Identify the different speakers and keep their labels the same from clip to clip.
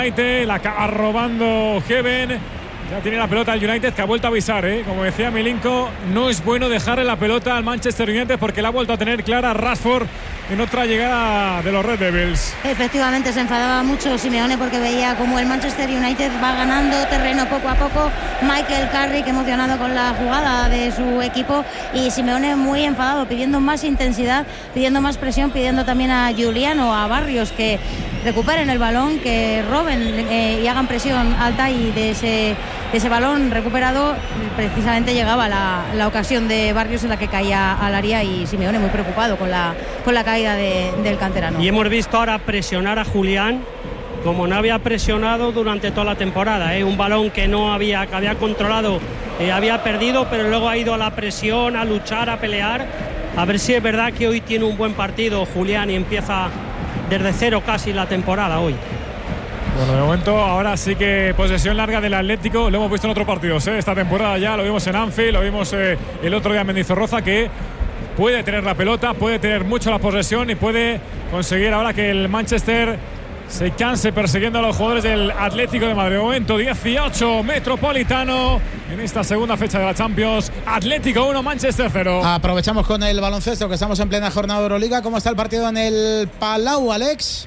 Speaker 1: United, la acaba robando Heaven. Ya tiene la pelota el United, que ha vuelto a avisar, Como decía Milinko, no es bueno dejarle la pelota al Manchester United porque la ha vuelto a tener clara Rashford en otra llegada de los Red Devils.
Speaker 2: Efectivamente, se enfadaba mucho Simeone porque veía como el Manchester United va ganando terreno poco a poco. Michael Carrick emocionado con la jugada de su equipo y Simeone muy enfadado, pidiendo más intensidad, pidiendo más presión, pidiendo también a Juliano, a Barrios que recuperen el balón, que roben y hagan presión alta, y de ese balón recuperado precisamente llegaba la ocasión de Barrios en la que caía al área, y Simeone muy preocupado con la caída del canterano.
Speaker 3: Y hemos visto ahora presionar a Julián como no había presionado durante toda la temporada, un balón que había controlado, había perdido, pero luego ha ido a la presión, a luchar, a pelear. A ver si es verdad que hoy tiene un buen partido Julián y empieza desde cero casi la temporada hoy.
Speaker 1: Bueno, de momento ahora sí que posesión larga del Atlético. Lo hemos visto en otros partidos, esta temporada ya. Lo vimos en Anfield, lo vimos el otro día en Mendizorroza, que puede tener la pelota, puede tener mucho la posesión y puede conseguir ahora que el Manchester se canse persiguiendo a los jugadores del Atlético de Madrid. De momento 18 Metropolitano en esta segunda fecha de la Champions. Atlético 1, Manchester 0.
Speaker 4: Aprovechamos con el baloncesto, que estamos en plena jornada de Euroliga. ¿Cómo está el partido en el Palau, Alex?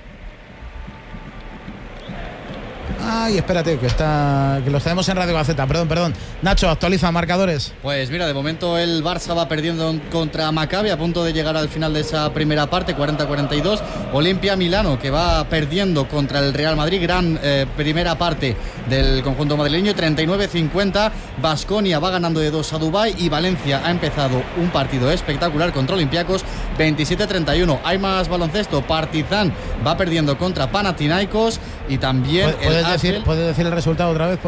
Speaker 4: Ay, espérate, que los tenemos en Radio Gaceta. Perdón. Nacho, actualiza marcadores.
Speaker 5: Pues mira, de momento el Barça va perdiendo contra Maccabi, a punto de llegar al final de esa primera parte, 40-42. Olimpia Milano, que va perdiendo contra el Real Madrid, gran primera parte del conjunto madrileño, 39-50. Baskonia va ganando de 2 a Dubái, y Valencia ha empezado un partido espectacular contra Olympiacos, 27-31. Hay más baloncesto. Partizan va perdiendo contra Panathinaikos, y también
Speaker 4: ¿Puedes decir el resultado otra vez?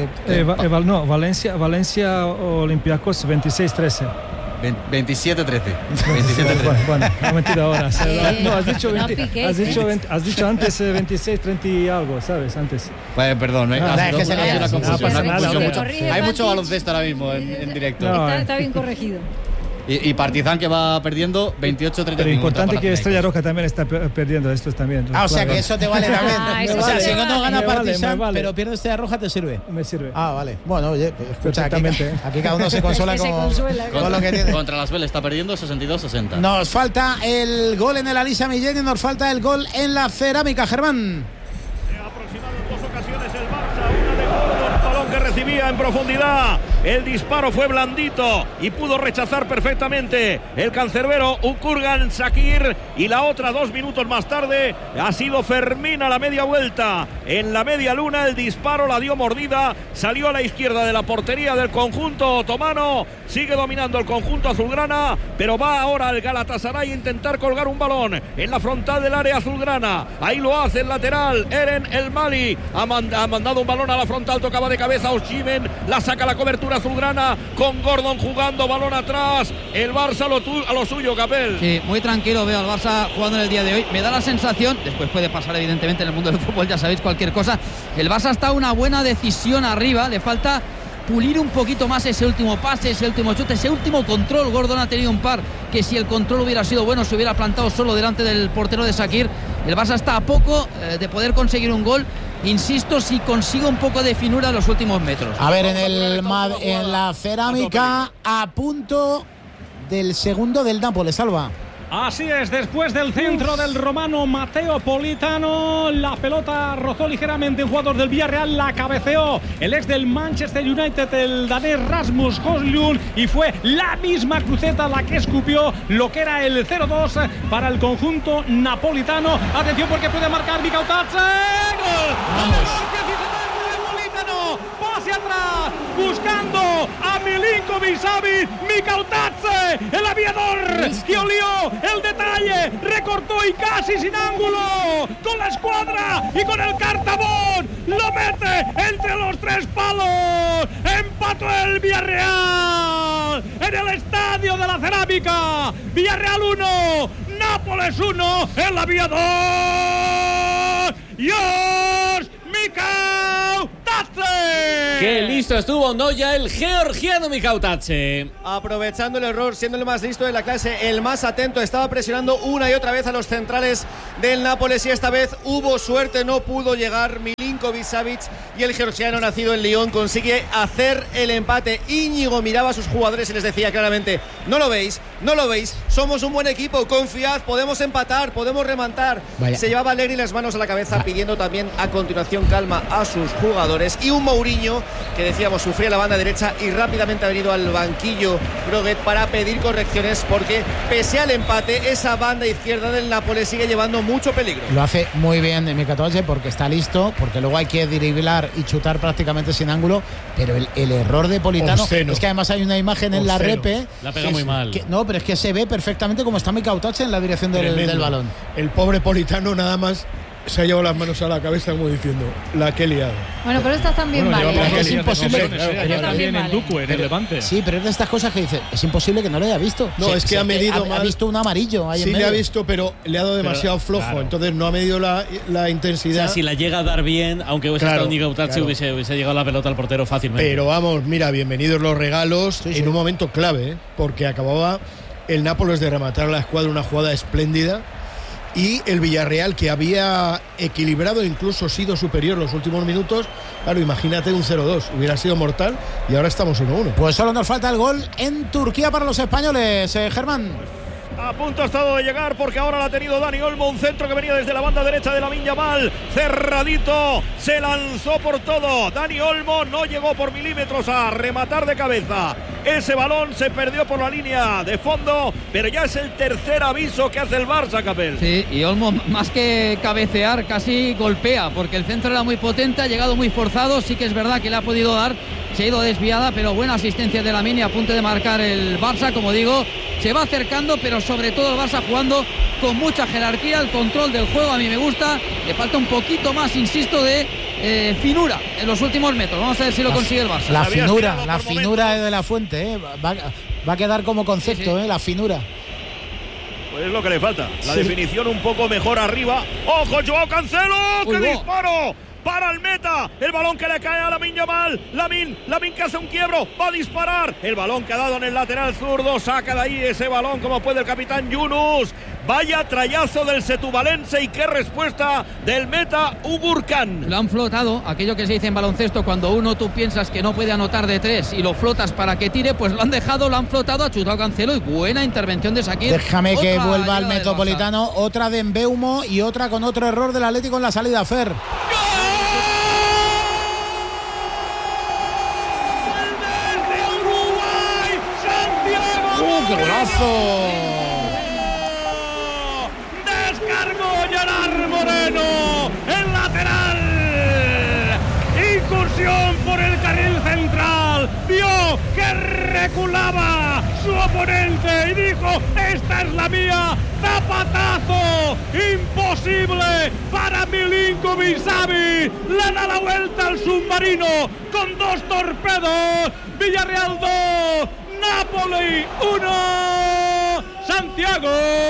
Speaker 6: Valencia Olympiacos 26-13.
Speaker 5: 27-13.
Speaker 6: Bueno, no mentira ahora. No, has dicho antes 26-30 y algo, ¿sabes? Antes.
Speaker 5: Perdón, hay mucho baloncesto ahora mismo en directo.
Speaker 7: Está bien corregido.
Speaker 5: Y Partizan, que va perdiendo 28-35.
Speaker 6: Pero importante que Estrella Roja también está perdiendo estos también.
Speaker 4: O sea, que eso te vale también. O sea, si no gana Partizan,
Speaker 6: vale.
Speaker 4: Pero pierde Estrella Roja, ¿te sirve?
Speaker 6: Me sirve.
Speaker 4: Vale. Bueno, oye, escucha, aquí cada uno se consuela con lo que tiene.
Speaker 5: Contra las Vélez está perdiendo 62-60.
Speaker 4: Nos falta el gol en el Alisa Millén y nos falta el gol en la Cerámica, Germán.
Speaker 8: Se ha aproximado en 2 ocasiones el Barça, una de Gordon, balón que recibía en profundidad. El disparo fue blandito y pudo rechazar perfectamente el cancerbero Ukurgan Shakir, y la otra 2 minutos más tarde ha sido Fermín a la media vuelta. En la media luna el disparo la dio mordida, salió a la izquierda de la portería del conjunto otomano. Sigue dominando el conjunto azulgrana, pero va ahora el Galatasaray a intentar colgar un balón en la frontal del área azulgrana. Ahí lo hace el lateral Eren El Mali, ha mandado un balón a la frontal, tocaba de cabeza Osimhen, la saca la cobertura azulgrana con Gordon jugando, balón atrás. El Barça a lo suyo, Capel.
Speaker 9: Sí, muy tranquilo veo al Barça jugando en el día de hoy. Me da la sensación, después puede pasar evidentemente en el mundo del fútbol, ya sabéis, cualquier cosa. El Barça está a una buena decisión arriba, le falta pulir un poquito más ese último pase, ese último chute, ese último control. Gordon ha tenido un par que, si el control hubiera sido bueno, se hubiera plantado solo delante del portero de Shakir. El Barça está a poco de poder conseguir un gol. Insisto, si consigue un poco de finura en los últimos metros.
Speaker 4: A ver, en la Cerámica, a punto del segundo del Nápoles, Alba.
Speaker 10: Así es, después del centro del romano Matteo Politano, la pelota rozó ligeramente un jugador del Villarreal, la cabeceó el ex del Manchester United, el danés Rasmus Højlund, y fue la misma cruceta la que escupió lo que era el 0-2 para el conjunto napolitano. Atención, porque puede marcar Mikau Tatse. ¡Gol! Pase atrás, buscando a Milinkovic-Savic, Mikau Tatse, el aviador que olió el detalle, recortó y casi sin ángulo, con la escuadra y con el cartabón, lo mete entre los 3 palos, empató el Villarreal en el estadio de la Cerámica. Villarreal 1, Nápoles 1, el aviador Josh Mikau Tatse.
Speaker 1: ¡Qué
Speaker 7: listo estuvo, ¿no? Ya el georgiano Mikautadze.
Speaker 11: Aprovechando el error, siendo el más listo de la clase, el más atento, estaba presionando una y otra vez a los centrales del Nápoles y esta vez hubo suerte, no pudo llegar Milinković-Savić y el georgiano nacido en Lyon consigue hacer el empate. Íñigo miraba a sus jugadores y les decía claramente: no lo veis, somos un buen equipo, confiad, podemos empatar, podemos remontar. Se llevaba Allegri las manos a la cabeza pidiendo también a continuación calma a sus jugadores, y un Mourinho que decíamos sufría la banda derecha y rápidamente ha venido al banquillo Groguet para pedir correcciones, porque pese al empate esa banda izquierda del Nápoles sigue llevando mucho peligro.
Speaker 4: Lo hace muy bien Mikautadze porque está listo, porque luego hay que driblar y chutar prácticamente sin ángulo, pero el error de Politano es que además hay una imagen en la repe,
Speaker 7: la pega muy mal.
Speaker 4: No, pero es que se ve perfectamente cómo está Mikautadze en la dirección del balón.
Speaker 12: El pobre Politano nada más se ha llevado las manos a la cabeza como diciendo: la que he liado.
Speaker 13: Bueno, pero estás también mal.
Speaker 4: Es imposible.
Speaker 1: También en Duque, en el Levante.
Speaker 4: Sí, pero es de estas cosas que dice: es imposible que no lo haya visto.
Speaker 12: No, es que ha medido mal.
Speaker 4: Ha visto un amarillo ahí en medio.
Speaker 12: Sí, le ha visto, pero le ha dado demasiado flojo. Claro. Entonces no ha medido la intensidad.
Speaker 7: O sea, si la llega a dar bien, aunque hubiese estado Mikautadze, hubiese llegado la pelota al portero fácilmente.
Speaker 12: Pero vamos, mira, bienvenidos los regalos en un momento clave, porque acababa el Nápoles de rematar a la escuadra una jugada espléndida. Y el Villarreal, que había equilibrado, incluso sido superior los últimos minutos, claro, imagínate un 0-2, hubiera sido mortal, y ahora estamos 1-1.
Speaker 4: Pues solo nos falta el gol en Turquía para los españoles, Germán.
Speaker 8: A punto ha estado de llegar, porque ahora la ha tenido Dani Olmo, un centro que venía desde la banda derecha de Lamine Yamal, cerradito, se lanzó por todo. Dani Olmo no llegó por milímetros a rematar de cabeza. Ese balón se perdió por la línea de fondo, pero ya es el tercer aviso que hace el Barça, Capel.
Speaker 9: Sí, y Olmo, más que cabecear, casi golpea, porque el centro era muy potente, ha llegado muy forzado. Sí que es verdad que le ha podido dar, se ha ido desviada, pero buena asistencia de Lamine, a punto de marcar el Barça. Como digo, se va acercando, pero sobre todo el Barça jugando con mucha jerarquía, el control del juego a mí me gusta. Le falta un poquito más, insisto, de finura en los últimos metros. Vamos a ver si lo consigue el Barça.
Speaker 4: La finura de la Fuente, va a quedar como concepto, la finura.
Speaker 8: Pues es lo que le falta, la definición un poco mejor arriba. ¡Ojo, Joao Cancelo! ¡Qué disparo! Para el meta, el balón que le cae a Lamine Yamal. Lamine que hace un quiebro, va a disparar. El balón que ha dado en el lateral zurdo, saca de ahí ese balón como puede el capitán Yunus. Vaya trayazo del setubalense y qué respuesta del meta Ugurkan.
Speaker 9: Lo han flotado, aquello que se dice en baloncesto, cuando tú piensas que no puede anotar de tres y lo flotas para que tire, pues lo han dejado, lo han flotado, ha chutado Cancelo y buena intervención de Shaqiri.
Speaker 4: Déjame que vuelva al Metropolitano, otra de Mbeumo y otra con otro error del Atlético en la salida, Fer. ¡Qué golazo!
Speaker 10: Descargó Gerard Moreno, el lateral. Incursión por el carril central. Vio que reculaba su oponente y dijo: esta es la mía. Zapatazo imposible para Milinković-Savić. Le da la vuelta al submarino con dos torpedos. Villarreal 2, Napoli 1, Santiago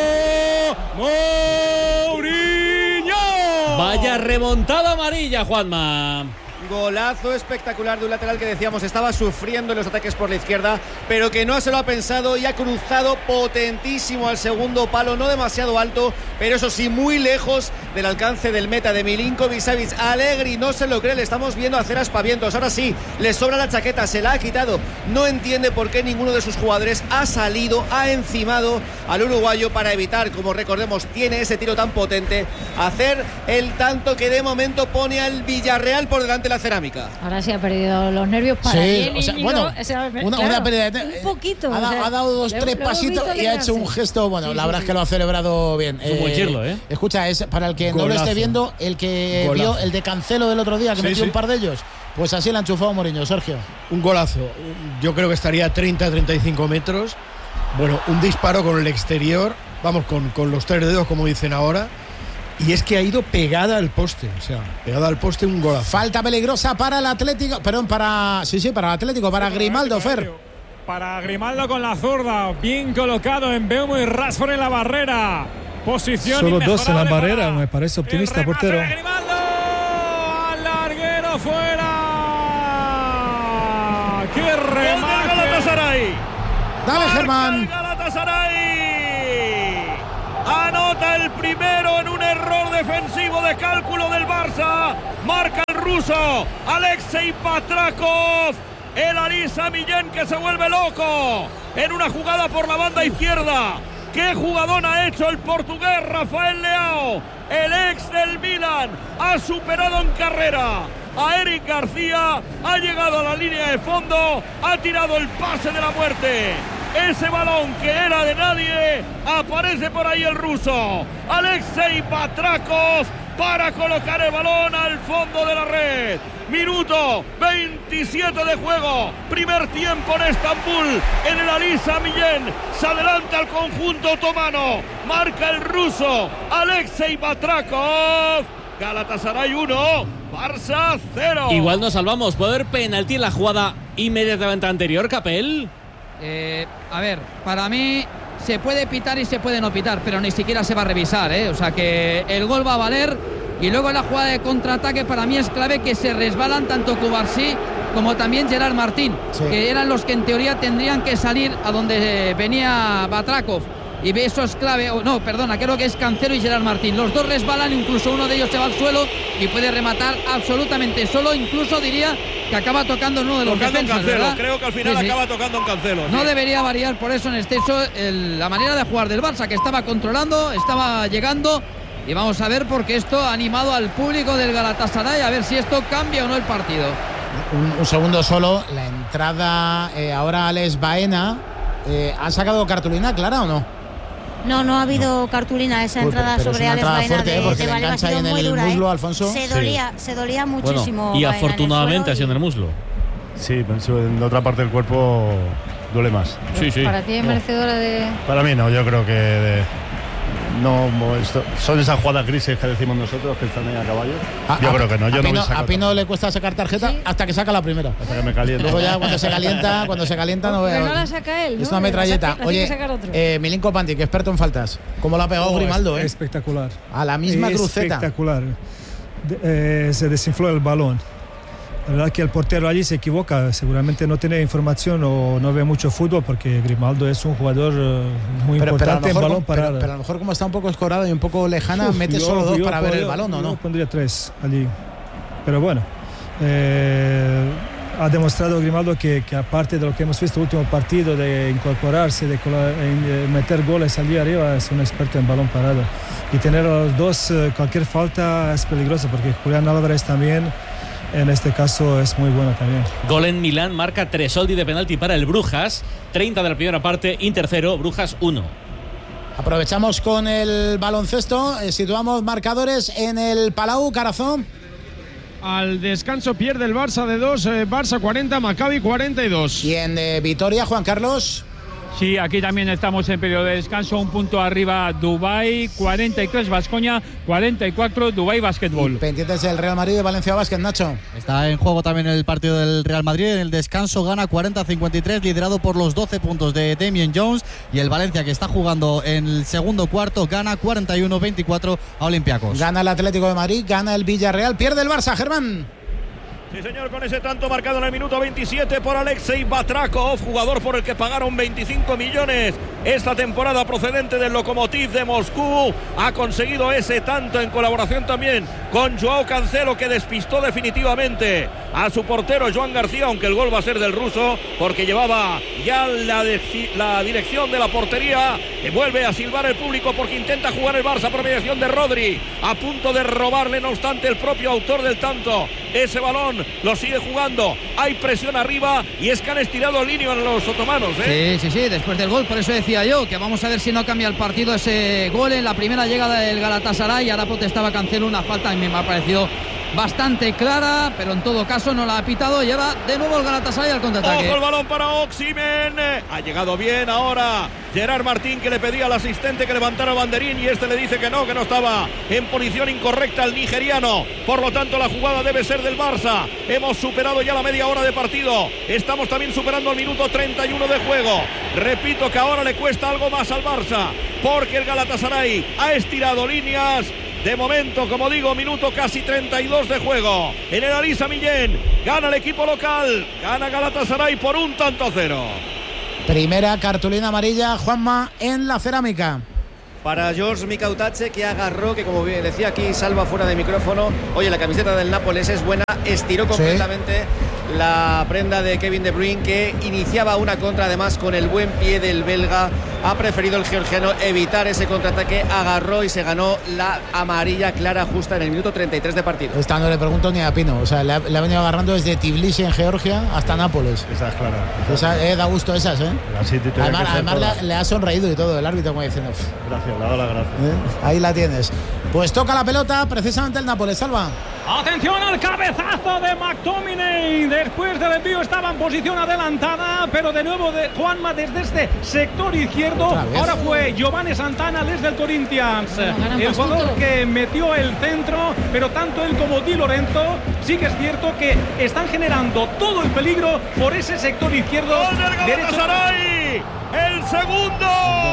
Speaker 10: Mourinho.
Speaker 7: Vaya remontada amarilla, Juanma.
Speaker 11: Golazo espectacular de un lateral que decíamos estaba sufriendo en los ataques por la izquierda, pero que no se lo ha pensado y ha cruzado potentísimo al segundo palo, no demasiado alto, pero eso sí, muy lejos del alcance del meta de Milinković-Savić. Allegri no se lo cree, le estamos viendo hacer aspavientos. Ahora sí, le sobra la chaqueta, se la ha quitado. No entiende por qué ninguno de sus jugadores ha salido, ha encimado al uruguayo para evitar, como recordemos, tiene ese tiro tan potente, hacer el tanto que de momento pone al Villarreal por delante la cerámica.
Speaker 13: Ahora sí ha perdido los nervios para bien,
Speaker 4: o sea, una pérdida de
Speaker 13: un poquito.
Speaker 4: Ha dado 2-3 pasitos y ha hecho un gesto. Bueno, la verdad es que lo ha celebrado bien.
Speaker 7: Es un buen chirlo,
Speaker 4: Escucha, es para el que no lo esté viendo, el que vio el de Cancelo del otro día, que metió un par de ellos. Pues así le ha enchufado Mourinho, Sergio.
Speaker 12: Un golazo. Yo creo que estaría a 30-35 metros. Bueno, un disparo con el exterior. Vamos, con los tres dedos, como dicen ahora. Y es que ha ido pegada al poste, pegada al poste, un golazo.
Speaker 4: Falta peligrosa para el Atlético, para el Atlético, para Grimaldo, Fer.
Speaker 1: Para Grimaldo con la zurda, bien colocado en Mbeumo y Rashford en la barrera. Posición
Speaker 6: solo dos en la barrera, me parece optimista, portero.
Speaker 1: Grimaldo, al larguero fuera. ¡Qué remate!
Speaker 8: Galatasaray.
Speaker 4: Dale, Germán.
Speaker 8: Galatasaray anota el primero en un error defensivo de cálculo del Barça. Marca el ruso Alexei Batrakov. El Alisa Millén que se vuelve loco en una jugada por la banda izquierda. ¡Qué jugadón ha hecho el portugués Rafael Leao! El ex del Milan ha superado en carrera a Eric García, ha llegado a la línea de fondo, ha tirado el pase de la muerte. Ese balón que era de nadie, aparece por ahí el ruso Alexei Batrakov para colocar el balón al fondo de la red. Minuto 27 de juego, primer tiempo en Estambul, en el Alisa Millén. Se adelanta al conjunto otomano, marca el ruso Alexei Batrakov. Galatasaray 1, Barça 0.
Speaker 7: Igual nos salvamos. ¿Puede haber penalti en la jugada inmediatamente anterior, Capel?
Speaker 9: A ver, para mí se puede pitar y se puede no pitar, pero ni siquiera se va a revisar, O sea que el gol va a valer. Y luego en la jugada de contraataque para mí es clave que se resbalan tanto Cubarsí como también Gerard Martín, que eran los que en teoría tendrían que salir a donde venía Batrakov. Y eso es clave, creo que es Cancelo y Gerard Martín. Los dos resbalan, incluso uno de ellos se va al suelo y puede rematar absolutamente solo. Incluso diría que acaba tocando en uno de los defensas,
Speaker 8: Cancelo,
Speaker 9: ¿verdad?
Speaker 8: creo que al final acaba tocando en Cancelo.
Speaker 9: No debería variar por eso en exceso la manera de jugar del Barça, que estaba controlando, estaba llegando. Y vamos a ver, porque esto ha animado al público del Galatasaray, a ver si esto cambia o no el partido.
Speaker 4: Un segundo solo, la entrada ahora Alex Baena. ¿Ha sacado cartulina clara o no?
Speaker 2: No ha habido cartulina esa entrada sobre Alex Baena
Speaker 4: fuerte, porque le engancha ahí en el muslo, Alfonso.
Speaker 2: Se dolía muchísimo.
Speaker 7: Bueno, y afortunadamente ha sido en el muslo.
Speaker 14: Sí, en otra parte del cuerpo duele más.
Speaker 13: Sí. ¿Para ti es merecedora de...?
Speaker 14: Para mí no, yo creo que son esas jugadas grises que decimos nosotros que están ahí a caballo. Yo creo que no, yo no voy a sacar.
Speaker 4: A Pino le cuesta sacar tarjeta hasta que saca la primera.
Speaker 14: Hasta que me calienta.
Speaker 4: Luego ya cuando se calienta no veo.
Speaker 13: Pero no la saca él, ¿no?
Speaker 4: Es una metralleta. Oye, Milinko Pantic, experto en faltas. ¿Cómo lo ha pegado Grimaldo?
Speaker 6: Espectacular.
Speaker 4: A la misma cruceta.
Speaker 6: Espectacular. Se desinfló el balón. La verdad que el portero allí se equivoca, seguramente no tiene información o no ve mucho fútbol, porque Grimaldo es un jugador muy importante en balón parado.
Speaker 4: Pero a lo mejor como está un poco escorado y un poco lejana, mete solo dos para ver el balón, ¿o no?
Speaker 6: Yo pondría 3 allí. Pero bueno, ha demostrado Grimaldo que aparte de lo que hemos visto el último partido, de incorporarse, de meter goles allí arriba, es un experto en balón parado. Y tener a los dos, cualquier falta es peligroso, porque Julián Álvarez también en este caso es muy bueno también.
Speaker 7: Gol en Milán, marca Tresoldi de penalti para el Brujas. 30 de la primera parte, Inter 0, Brujas 1.
Speaker 4: Aprovechamos con el baloncesto, situamos marcadores en el Palau, Carazón.
Speaker 10: Al descanso pierde el Barça de 2, Barça 40, Maccabi 42.
Speaker 4: Y en Vitoria, Juan Carlos.
Speaker 15: Sí, aquí también estamos en periodo de descanso, un punto arriba Dubái, 43 Baskonia, 44 Dubái Básquetbol.
Speaker 4: Pendientes del Real Madrid de Valencia Básquet, Nacho.
Speaker 5: Está en juego también el partido del Real Madrid. En el descanso gana 40-53, liderado por los 12 puntos de Damian Jones. Y el Valencia, que está jugando en el segundo cuarto, gana 41-24 a Olympiacos.
Speaker 4: Gana el Atlético de Madrid, gana el Villarreal, pierde el Barça, Germán.
Speaker 8: Sí, señor, con ese tanto marcado en el minuto 27 por Alexei Batrakov, jugador por el que pagaron 25 millones esta temporada, procedente del Lokomotiv de Moscú. Ha conseguido ese tanto en colaboración también con Joao Cancelo, que despistó definitivamente a su portero Joan García, aunque el gol va a ser del ruso, porque llevaba ya la dirección de la portería. Vuelve a silbar el público porque intenta jugar el Barça por mediación de Rodri, a punto de robarle, no obstante, el propio autor del tanto ese balón. Lo sigue jugando, hay presión arriba y es que han estirado línea en los otomanos,
Speaker 9: Sí, después del gol, por eso decía yo que vamos a ver si no cambia el partido ese gol en la primera llegada del Galatasaray. Y ahora protestaba Cancelo una falta, a mí me ha parecido bastante clara, pero en todo caso no la ha pitado. Lleva de nuevo el Galatasaray al contraataque.
Speaker 8: Ojo el balón para Oximen, ha llegado bien ahora Gerard Martín, que le pedía al asistente que levantara el banderín y este le dice que no estaba en posición incorrecta el nigeriano. Por lo tanto la jugada debe ser del Barça. Hemos superado ya la media hora de partido, estamos también superando el minuto 31 de juego. Repito que ahora le cuesta algo más al Barça, porque el Galatasaray ha estirado líneas De momento, como digo, minuto casi 32 de juego. En el Alisa Millén gana el equipo local, gana Galatasaray por 1-0.
Speaker 4: Primera cartulina amarilla, Juanma, en la Cerámica.
Speaker 11: Para George Mikautadze, que agarró, que como decía aquí Salva fuera de micrófono, oye, la camiseta del Nápoles es buena, estiró completamente la prenda de Kevin De Bruyne, que iniciaba una contra, además con el buen pie del belga. Ha preferido el georgiano evitar ese contraataque, agarró y se ganó la amarilla clara justa en el minuto 33 de partido.
Speaker 4: Esta no le pregunto ni a Pino, o sea, le ha venido agarrando desde Tbilisi en Georgia hasta Nápoles.
Speaker 14: Esa es clara.
Speaker 4: Da gusto esas, ¿eh? Además le ha sonreído y todo el árbitro, como diciendo.
Speaker 14: Gracias, le ha dado las gracias.
Speaker 4: Ahí la tienes. Pues toca la pelota precisamente el Nápoles, Salva.
Speaker 10: Atención al cabezazo de McTominay. Después del envío estaba en posición adelantada, pero de nuevo de Juanma desde este sector izquierdo. Ahora fue Giovanni Santana desde el Corinthians, el jugador que metió el centro, pero tanto él como Di Lorenzo sí que es cierto que están generando todo el peligro por ese sector izquierdo.
Speaker 8: ¡Gol del Galatasaray! ¡El segundo!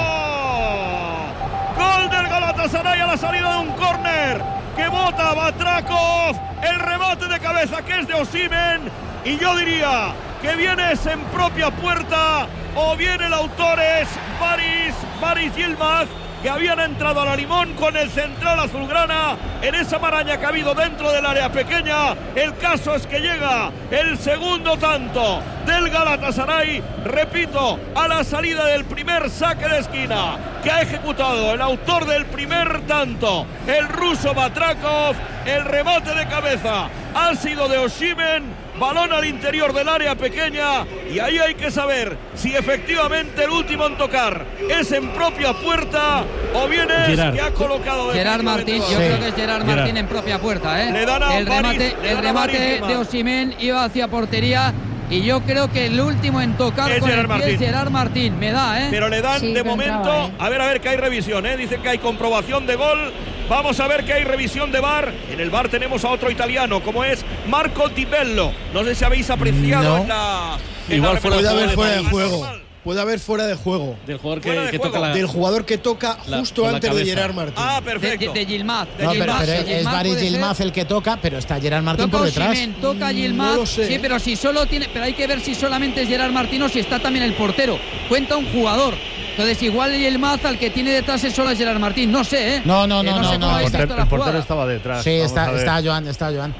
Speaker 8: ¡Gol del Galatasaray a la salida de un córner que bota Batrakov! El remate de cabeza que es de Osimhen, y yo diría que vienes en propia puerta, o bien el autor es Baris Yilmaz, que habían entrado a la Limón con el central azulgrana en esa maraña que ha habido dentro del área pequeña. El caso es que llega el segundo tanto del Galatasaray, repito, a la salida del primer saque de esquina que ha ejecutado el autor del primer tanto, el ruso Batrakov. El remate de cabeza ha sido de Osimhen. Balón al interior del área pequeña, y ahí hay que saber si efectivamente el último en tocar es en propia puerta o bien es que ha colocado
Speaker 9: Gerard Martín. Yo creo que es Gerard Martín en propia puerta, ¿eh?
Speaker 8: Le dan a
Speaker 9: el remate de Osimhen iba hacia portería, y yo creo que el último en tocar es con el pie es Gerard Martín. Me da, ¿eh?
Speaker 8: Pero le dan de momento, a ver que hay revisión, ¿eh? Dicen que hay comprobación de gol. Vamos a ver que hay revisión de VAR. En el VAR tenemos a otro italiano, como es Marco Di Bello. No sé si habéis apreciado
Speaker 12: Igual puede haber fuera de juego. Puede haber fuera de juego.
Speaker 7: Del jugador que toca
Speaker 12: del jugador que toca justo antes de Gerard Martín.
Speaker 8: Ah, perfecto.
Speaker 9: De Yilmaz.
Speaker 4: Pero es Baris Yilmaz el que toca, pero está Gerard Martín por detrás.
Speaker 9: Toca Yilmaz.
Speaker 12: No lo sé.
Speaker 9: Sí, pero si solo tiene, pero hay que ver si solamente es Gerard Martín o si está también el portero. Cuenta un jugador. Entonces igual Yilmaz al que tiene detrás es solo Gerard Martín. No sé, ¿eh?
Speaker 14: No. El portero estaba detrás.
Speaker 4: Sí, está Joan.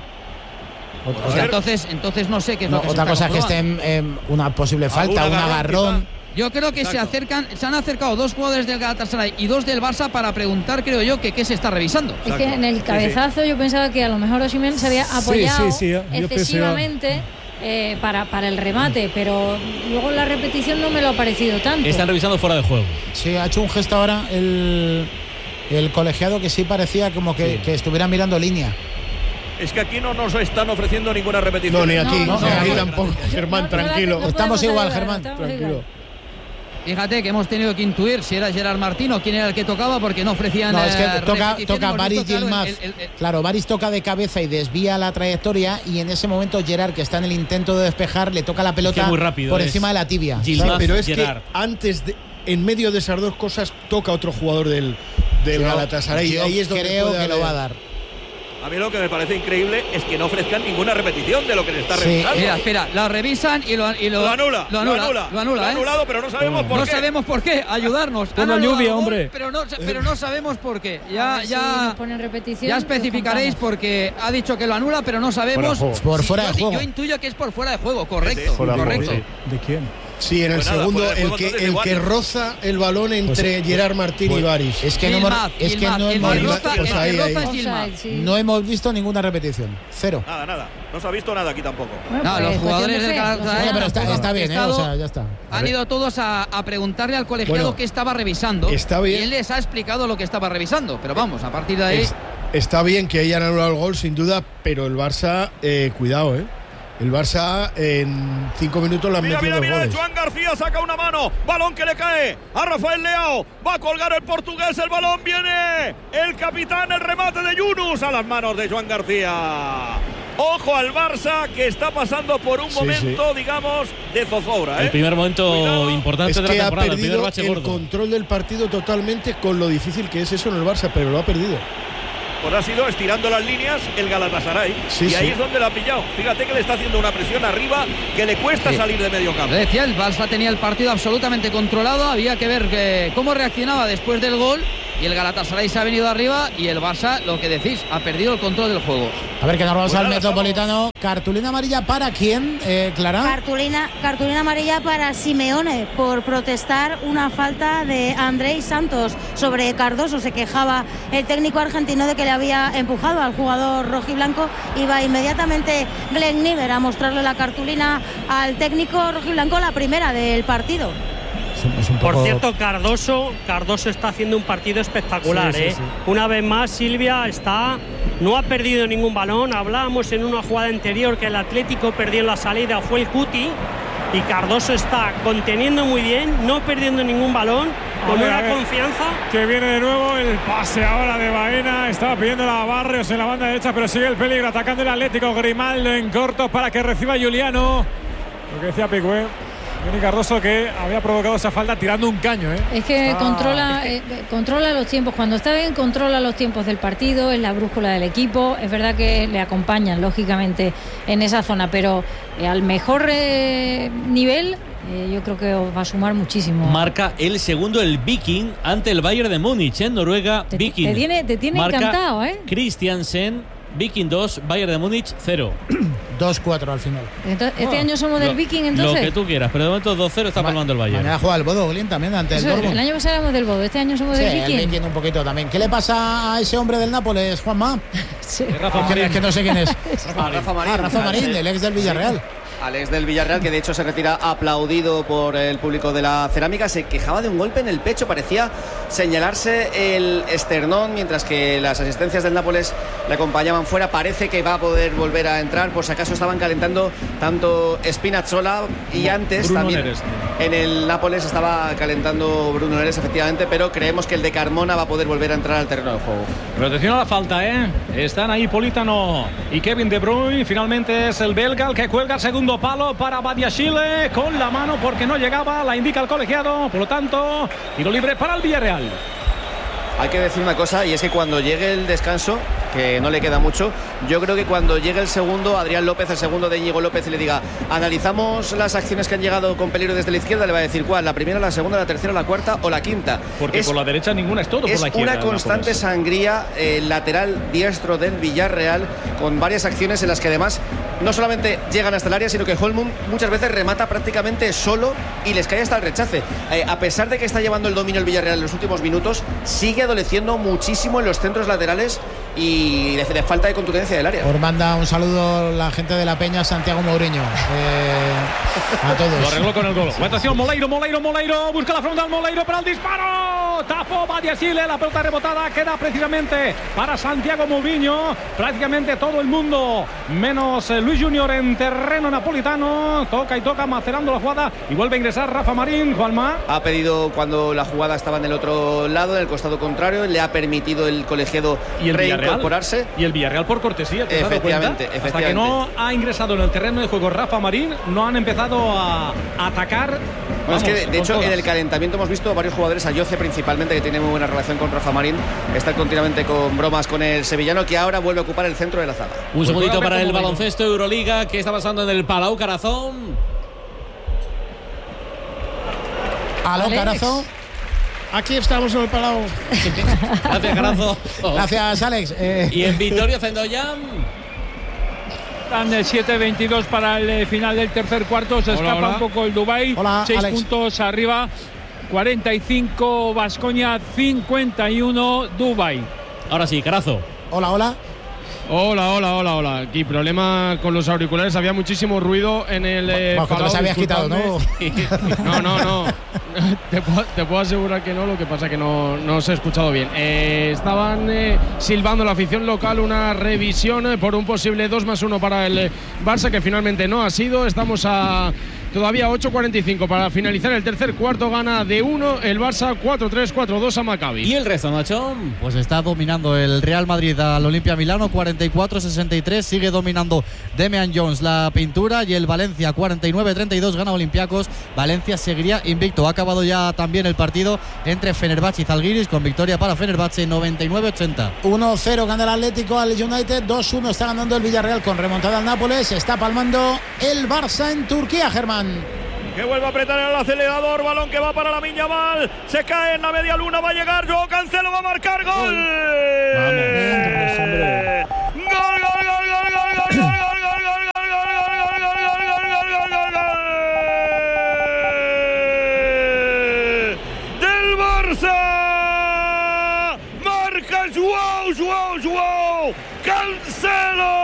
Speaker 9: O sea, entonces no sé qué es lo que
Speaker 4: otra cosa es que esté en una posible falta, un agarrón.
Speaker 9: Yo creo que se han acercado dos jugadores del Galatasaray y dos del Barça para preguntar, creo yo, que qué se está revisando.
Speaker 13: Es que en el cabezazo yo pensaba que a lo mejor Osimhen se había apoyado excesivamente para el remate, pero luego la repetición no me lo ha parecido tanto.
Speaker 7: Están revisando fuera de juego.
Speaker 4: Sí, ha hecho un gesto ahora el colegiado que sí parecía como que estuviera mirando línea.
Speaker 8: Es que aquí no nos están ofreciendo ninguna repetición.
Speaker 12: No, ni aquí tampoco. Germán, tranquilo.
Speaker 4: Estamos igual, Germán. Tranquilo.
Speaker 9: Fíjate que hemos tenido que intuir si era Gerard Martín o quién era el que tocaba, porque no ofrecían.
Speaker 4: No, es que toca Baris Yilmaz. Claro, Baris toca de cabeza y desvía la trayectoria, y en ese momento Gerard, que está en el intento de despejar, le toca la pelota
Speaker 7: muy rápido,
Speaker 4: por encima de la tibia.
Speaker 12: Yilmaz, pero es Gerard. Que en medio de esas dos cosas toca otro jugador del Galatasaray. Ahí es donde
Speaker 4: creo que lo va a dar.
Speaker 8: A mí lo que me parece increíble es que no ofrezcan ninguna repetición de lo que le está revisando.
Speaker 9: Mira, espera, la revisan y lo anula. Lo anula,
Speaker 8: Lo ha anulado, pero no sabemos por qué.
Speaker 9: No sabemos por qué, ayudarnos.
Speaker 15: Con la lluvia, hombre.
Speaker 9: Pero no sabemos por qué. Ya especificaréis, porque ha dicho que lo anula, pero no sabemos.
Speaker 4: Por fuera de juego.
Speaker 9: Yo intuyo que es por fuera de juego, correcto.
Speaker 12: Correcto.
Speaker 15: ¿De quién?
Speaker 12: Sí, en el segundo, el que roza el balón entre Gerard Martín y Baris.
Speaker 4: Es que no hemos visto ninguna repetición. Cero.
Speaker 8: Nada. No se ha visto nada aquí tampoco.
Speaker 9: No, los jugadores del
Speaker 4: Galatasaray. Pero está bien, o sea, ya está.
Speaker 9: Han ido todos a preguntarle al colegiado qué estaba revisando.
Speaker 12: Está bien.
Speaker 9: Y él les ha explicado lo que estaba revisando. Pero vamos, a partir de ahí.
Speaker 12: Está bien que hayan anulado el gol, sin duda, pero el Barça, cuidado, El Barça en 5 minutos lo han metido dos goles.
Speaker 8: Joan García saca una mano, balón que le cae a Rafael Leao, va a colgar el portugués, el balón viene, el capitán, el remate de Yunus a las manos de Joan García. Ojo al Barça, que está pasando por un momento, digamos, de zozobra.
Speaker 7: El primer momento importante de la temporada,
Speaker 12: ha perdido
Speaker 7: el primer bache gordo.
Speaker 12: El control del partido totalmente, con lo difícil que es eso en el Barça, pero lo ha perdido.
Speaker 8: pues ha sido estirando las líneas el Galatasaray. Y ahí es donde lo ha pillado. Fíjate que le está haciendo una presión arriba que le cuesta salir de medio campo.
Speaker 9: Decía, el Barça tenía el partido absolutamente controlado. Había que ver cómo reaccionaba después del gol. Y el Galatasaray se ha venido arriba y el Barça, lo que decís, ha perdido el control del juego.
Speaker 4: A ver, que nos vamos al Metropolitano. ¿Cartulina amarilla para quién, Clara?
Speaker 2: Cartulina amarilla para Simeone por protestar una falta de Andrei Santos sobre Cardoso. Se quejaba el técnico argentino de que le había empujado al jugador rojiblanco. Iba inmediatamente Glenn Niver a mostrarle la cartulina al técnico rojiblanco, la primera del partido.
Speaker 3: Por cierto, Cardoso está haciendo un partido espectacular. Sí. Una vez más, Silvia no ha perdido ningún balón. Hablábamos en una jugada anterior que el Atlético perdió en la salida, fue el Cuti, y Cardoso está conteniendo muy bien, no perdiendo ningún balón, con una confianza.
Speaker 1: Que viene de nuevo el pase ahora de Baena. Estaba pidiendo a Barrios en la banda derecha, pero sigue el peligro atacando el Atlético. Grimaldo en corto para que reciba Juliano. Lo que decía Picue. Johnny Cardoso, que había provocado esa falta tirando un caño.
Speaker 13: Es que controla los tiempos. Cuando está bien, controla los tiempos del partido, es la brújula del equipo. Es verdad que le acompañan, lógicamente, en esa zona, pero al mejor nivel, yo creo que va a sumar muchísimo.
Speaker 7: Marca el segundo el Viking ante el Bayern de Múnich en Noruega. Viking
Speaker 13: te tiene encantado,
Speaker 7: Christiansen, Viking 2, Bayern de Múnich 0.
Speaker 4: 2-4 al final.
Speaker 13: Entonces, ¿este año somos del Viking entonces?
Speaker 7: Lo que tú quieras, pero de momento 2-0 está palmando el Bayern.
Speaker 4: Mañana juega el Bodo Glimt también ante el Dortmund.
Speaker 13: El año pasado éramos del Bodo, este año somos del Viking.
Speaker 4: El Viking un poquito también. ¿Qué le pasa a ese hombre del Nápoles, Juanma?
Speaker 1: Rafa Marín.
Speaker 4: Es que no sé quién es.
Speaker 11: Rafa
Speaker 4: Marín, el ex del Villarreal.
Speaker 11: Alex del Villarreal, que de hecho se retira aplaudido por el público de la Cerámica. Se quejaba de un golpe en el pecho, parecía señalarse el esternón, mientras que las asistencias del Nápoles le acompañaban fuera. Parece que va a poder volver a entrar, por si acaso estaban calentando tanto Spinazzola y antes Bruno también Neres. En el Nápoles estaba calentando Bruno Neres, efectivamente, pero creemos que el de Carmona va a poder volver a entrar al terreno de juego.
Speaker 10: Pero atención a la falta, están ahí Politano y Kevin De Bruyne. Finalmente es el belga el que cuelga el segundo palo para Badiashile con la mano porque no llegaba, la indica el colegiado, por lo tanto tiro libre para el Villarreal.
Speaker 11: Hay que decir una cosa, y es que cuando llegue el descanso, que no le queda mucho, yo creo que cuando llegue el segundo, Adrián López, el segundo de Íñigo López, y le diga, analizamos las acciones que han llegado con peligro desde la izquierda, le va a decir cuál, la primera, la segunda, la tercera, la cuarta o la quinta.
Speaker 10: Porque por la derecha ninguna, es todo por la izquierda.
Speaker 11: Es una constante sangría lateral diestro del Villarreal, con varias acciones en las que además no solamente llegan hasta el área, sino que Holmund muchas veces remata prácticamente solo y les cae hasta el rechace. A pesar de que está llevando el dominio el Villarreal en los últimos minutos, sigue adoleciendo muchísimo en los centros laterales y de falta de contundencia del área.
Speaker 4: Por manda un saludo la gente de la Peña, Santiago Mourinho. A todos.
Speaker 10: Lo arregló con el gol. Atención, Moleiro, busca la frontal, Moleiro para el disparo. Tapó Badiashile, la pelota rebotada queda precisamente para Santiago Mourinho. Prácticamente todo el mundo, menos Luis Junior en terreno napolitano. Toca y toca, macerando la jugada y vuelve a ingresar Rafa Marín. Juanma.
Speaker 11: Ha pedido cuando la jugada estaba en el otro lado, en el costado contrario, le ha permitido el colegiado reincorporarse.
Speaker 10: Y el Villarreal por cortesía, ¿te has dado cuenta? Hasta que no ha ingresado en el terreno de juego Rafa Marín, no han empezado a atacar.
Speaker 11: Bueno, es que de hecho en el calentamiento hemos visto varios jugadores, a Yoce principalmente, que tiene muy buena relación con Rafa Marín, está continuamente con bromas con el sevillano, que ahora vuelve a ocupar el centro de la zaga.
Speaker 7: Un segundito para el baloncesto Euroliga. ¿Qué está pasando en el Palau Carazón?
Speaker 4: ¿Aló, Carazón?
Speaker 12: Aquí estamos en el Palau.
Speaker 7: Gracias, Carazo.
Speaker 4: Gracias, Alex.
Speaker 7: Y en Vitoria Zendoyan.
Speaker 15: Están 7-22 para el final del tercer cuarto. Se escapa un poco el Dubái. 6 puntos arriba. 45 Baskonia, 51 Dubái.
Speaker 7: Ahora sí, Carazo.
Speaker 4: Hola.
Speaker 16: Hola. Aquí problema con los auriculares, había muchísimo ruido en el
Speaker 4: Palau. Los habías quitado, ¿no?
Speaker 16: No. Te puedo asegurar que no, lo que pasa es que no se ha escuchado bien. Estaban silbando la afición local una revisión por un posible 2+1 para el Barça, que finalmente no ha sido. Estamos a Todavía 8:45 para finalizar el tercer cuarto. Gana de 1 el Barça 4-3, 4-2 a Maccabi.
Speaker 7: ¿Y el resto, Nacho?
Speaker 5: Pues está dominando el Real Madrid al Olimpia Milano 44-63. Sigue dominando Damian Jones la pintura, y el Valencia 49-32 gana Olympiacos. Valencia seguiría invicto. Ha acabado ya también el partido entre Fenerbahce y Zalgiris, con victoria para Fenerbahce 99-80.
Speaker 4: 1-0 gana el Atlético al United, 2-1 está ganando el Villarreal con remontada al Nápoles. Está palmando el Barça en Turquía, Germán.
Speaker 8: Que vuelve a apretar el acelerador, balón que va para Lamine Yamal, se cae en la media luna, va a llegar Joao Cancelo, va a marcar gol. Del Barça, marca Joao Cancelo.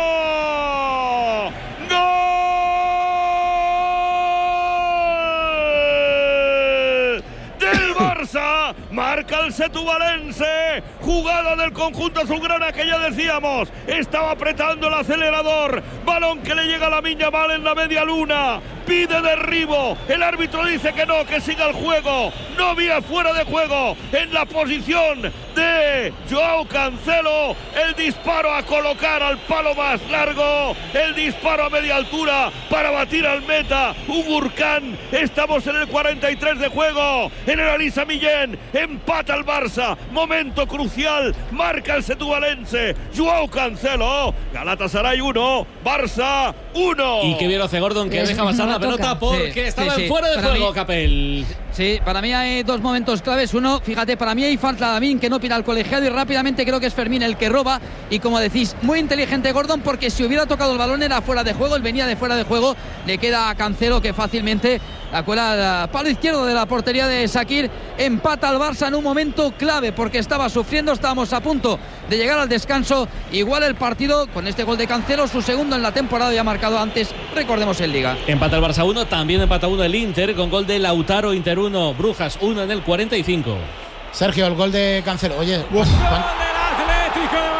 Speaker 8: Marca el setubalense, jugada del conjunto azulgrana que ya decíamos, estaba apretando el acelerador, balón que le llega a Lamine Yamal en la media luna, pide derribo, el árbitro dice que no, que siga el juego, no había fuera de juego en la posición de Joao Cancelo, el disparo a colocar al palo más largo, el disparo a media altura para batir al meta, Ugurcan. Estamos en el 43 de juego, en el Elisa Millén, empata el Barça, momento crucial, marca el setubalense, Joao Cancelo, Galatasaray 1, Barça 1.
Speaker 7: Y qué bien lo hace Gordon, que deja pasar la pelota porque estaba en fuera de juego, Capel.
Speaker 9: Sí, para mí hay dos momentos claves. Uno, fíjate, para mí hay falta de Lamine, que no pira al colegiado, y rápidamente creo que es Fermín el que roba. Y como decís, muy inteligente Gordon, porque si hubiera tocado el balón era fuera de juego, él venía de fuera de juego, le queda a Cancelo, que fácilmente la cuela al palo izquierdo de la portería de Shaqiri. Empata al Barça en un momento clave, porque estaba sufriendo, estábamos a punto de llegar al descanso. Igual el partido con este gol de Cancelo, su segundo en la temporada, ya marcado antes, recordemos, en Liga.
Speaker 7: Empata el Barça 1, también empata 1 el Inter, con gol de Lautaro. Inter 1, Brujas 1 en el 45.
Speaker 4: Sergio, el gol de Cancelo. Oye,
Speaker 1: gol del Atlético de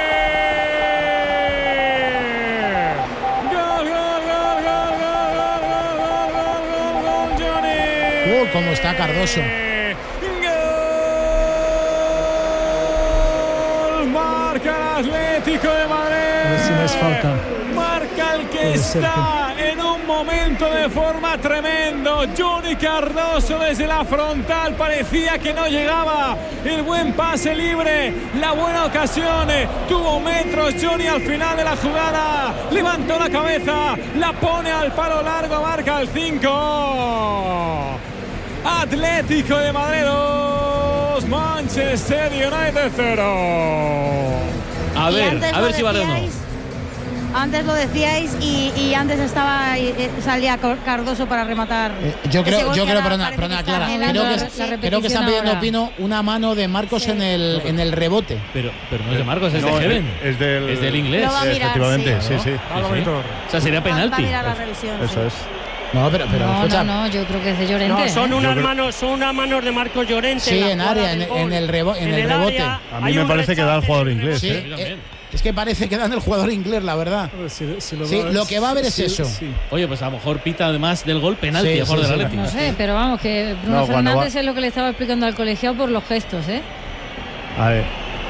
Speaker 1: Madrid.
Speaker 4: Gol, cómo está Cardoso.
Speaker 1: Marca el Atlético de Madrid.
Speaker 6: Si no es falta.
Speaker 1: Marca el que está en un momento de forma tremendo. Johnny Cardoso desde la frontal, parecía que no llegaba. El buen pase libre, la buena ocasión. Tuvo metros Johnny al final de la jugada. Levantó la cabeza, la pone al palo largo, marca el 5. Atlético de Madrid 2, Manchester United 0.
Speaker 7: A ver si vale o no.
Speaker 2: Antes lo decíais y antes salía Cardoso para rematar.
Speaker 4: Yo creo, perdona, Clara, creo que están pidiendo, Pino, una mano de Marcos en el rebote.
Speaker 7: Pero no es de Marcos, es de Heaven.
Speaker 14: Es del
Speaker 7: inglés.
Speaker 2: Lo va a mirar,
Speaker 14: efectivamente, sí.
Speaker 7: O sea, sería penalti.
Speaker 2: Va a mirar la revisión.
Speaker 14: Eso es.
Speaker 4: No, pero escucha.
Speaker 13: No, yo creo que es de Llorente.
Speaker 3: No, son unas manos de Marcos Llorente.
Speaker 4: Sí, en área, en el rebote.
Speaker 14: A mí me parece que da el jugador inglés.
Speaker 4: Sí, es que parece que dan el jugador inglés, la verdad. Lo que va a haber es eso. Sí.
Speaker 7: Oye, pues a lo mejor pita además del gol penalti a favor del Atlético.
Speaker 13: No sé, pero vamos, que Bruno Fernández es lo que le estaba explicando al colegiado por los gestos, ¿eh?
Speaker 14: A ver.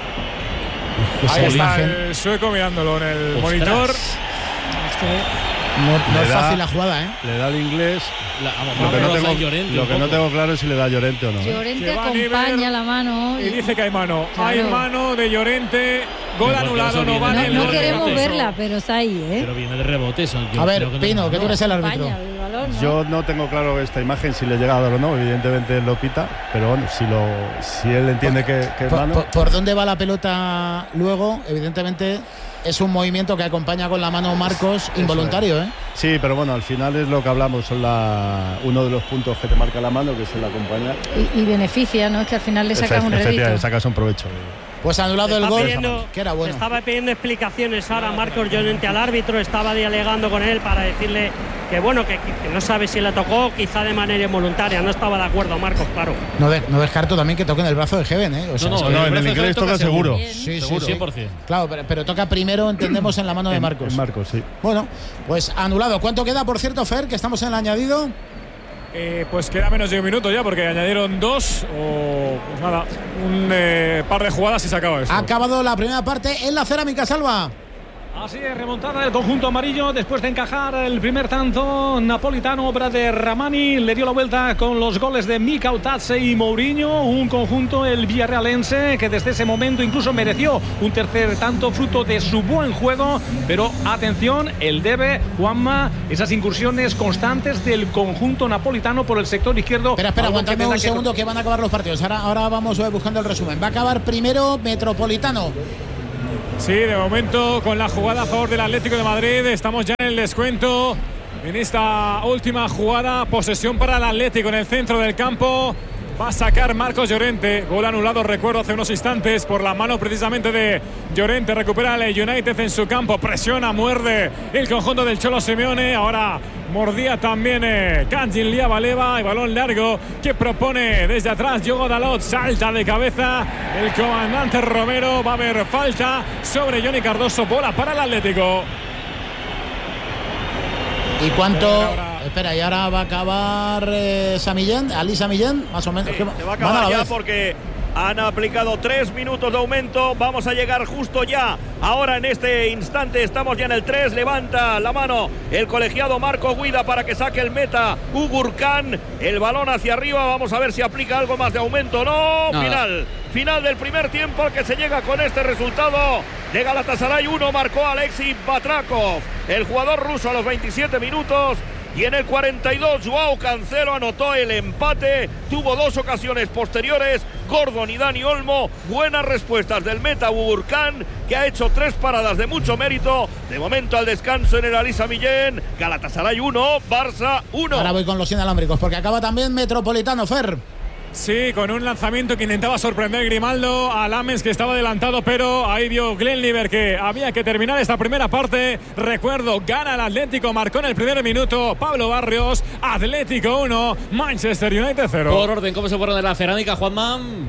Speaker 1: Ahí está el sueco mirándolo en el monitor.
Speaker 4: No es fácil la jugada, ¿eh?
Speaker 14: Le da el inglés. Lo que no tengo claro es si le da Llorente o no.
Speaker 13: Llorente acompaña la mano.
Speaker 1: Y dice que hay mano. Claro. Hay mano de Llorente. Gol anulado, no vale.
Speaker 13: No queremos verla, pero está ahí, ¿eh?
Speaker 7: Pero viene de rebote eso.
Speaker 4: A ver, Pino, que tú eres el árbitro.
Speaker 14: Yo no tengo claro esta imagen si le llega a dar o no. Evidentemente lo pita, pero bueno, si él entiende que es mano.
Speaker 4: ¿Por dónde va la pelota luego? Evidentemente es un movimiento que acompaña con la mano Marcos involuntario, ¿eh?
Speaker 14: Sí, pero bueno, al final es lo que hablamos, son uno de los puntos que te marca la mano, que es el acompañar.
Speaker 13: Y beneficia, ¿no? Es que al final le sacas un rédito.
Speaker 14: Le sacas un provecho.
Speaker 4: Pues anulado el gol, que era bueno.
Speaker 3: Estaba pidiendo explicaciones ahora Marcos Llorente al árbitro, estaba dialogando con él para decirle que bueno, que no sabe si le tocó, quizá de manera involuntaria. No estaba de acuerdo Marcos, claro.
Speaker 4: No descarto también que toque en el brazo de Heaven, ¿eh?
Speaker 14: O sea, no, en el inglés toca seguro.
Speaker 4: Sí,
Speaker 7: seguro, 100%.
Speaker 4: Claro, pero toca primero, entendemos, en la mano de Marcos.
Speaker 14: En Marcos, sí.
Speaker 4: Bueno, pues anulado. ¿Cuánto queda, por cierto, Fer, que estamos en el añadido?
Speaker 1: Pues queda menos de un minuto ya, porque añadieron 2 o pues nada, un par de jugadas y se acaba esto.
Speaker 4: Ha acabado la primera parte en la Cerámica, Salva.
Speaker 10: Así es, remontada del conjunto amarillo después de encajar el primer tanto napolitano, obra de Ramani. Le dio la vuelta con los goles de Mika Utadze y Mourinho. Un conjunto, el villarrealense, que desde ese momento incluso mereció un tercer tanto fruto de su buen juego. Pero atención, el debe, Juanma, esas incursiones constantes del conjunto napolitano por el sector izquierdo.
Speaker 4: Espera, aguantadme un segundo que van a acabar los partidos. Ahora vamos buscando el resumen. Va a acabar primero Metropolitano.
Speaker 1: Sí, de momento con la jugada a favor del Atlético de Madrid. Estamos ya en el descuento. En esta última jugada, posesión para el Atlético en el centro del campo. Va a sacar Marcos Llorente. Gol anulado, recuerdo, hace unos instantes por la mano precisamente de Llorente. Recupera el United en su campo. Presiona, muerde el conjunto del Cholo Simeone. Ahora mordía también Kanjin Liabaleva. Y balón largo que propone desde atrás Diogo Dalot. Salta de cabeza el comandante Romero. Va a haber falta sobre Johnny Cardoso. Bola para el Atlético.
Speaker 4: ¿Y cuánto? Espera, y ahora va a acabar Samillén, Ali Samillén, más o menos.
Speaker 8: Sí, se va a acabar ya porque han aplicado 3 minutos de aumento. Vamos a llegar justo ya. Ahora en este instante estamos ya en el 3. Levanta la mano el colegiado Marco Guida para que saque el meta Ugurcan. El balón hacia arriba. Vamos a ver si aplica algo más de aumento. No, final del primer tiempo al que se llega con este resultado. De Galatasaray 1 marcó Alexei Batrakov, el jugador ruso, a los 27 minutos. Y en el 42 Joao Cancelo anotó el empate. Tuvo 2 ocasiones posteriores Gordon y Dani Olmo. Buenas respuestas del meta Ugurcan, que ha hecho 3 paradas de mucho mérito. De momento al descanso en el Ali Samillén. Galatasaray 1, Barça 1.
Speaker 4: Ahora voy con los inalámbricos porque acaba también Metropolitano, Fer.
Speaker 1: Sí, con un lanzamiento que intentaba sorprender Grimaldo a Lammens, que estaba adelantado, pero ahí vio Glenliver que había que terminar esta primera parte. Recuerdo, gana el Atlético, marcó en el primer minuto Pablo Barrios. Atlético 1, Manchester United 0.
Speaker 7: Por orden, ¿cómo se fueron de la Cerámica, Juanman?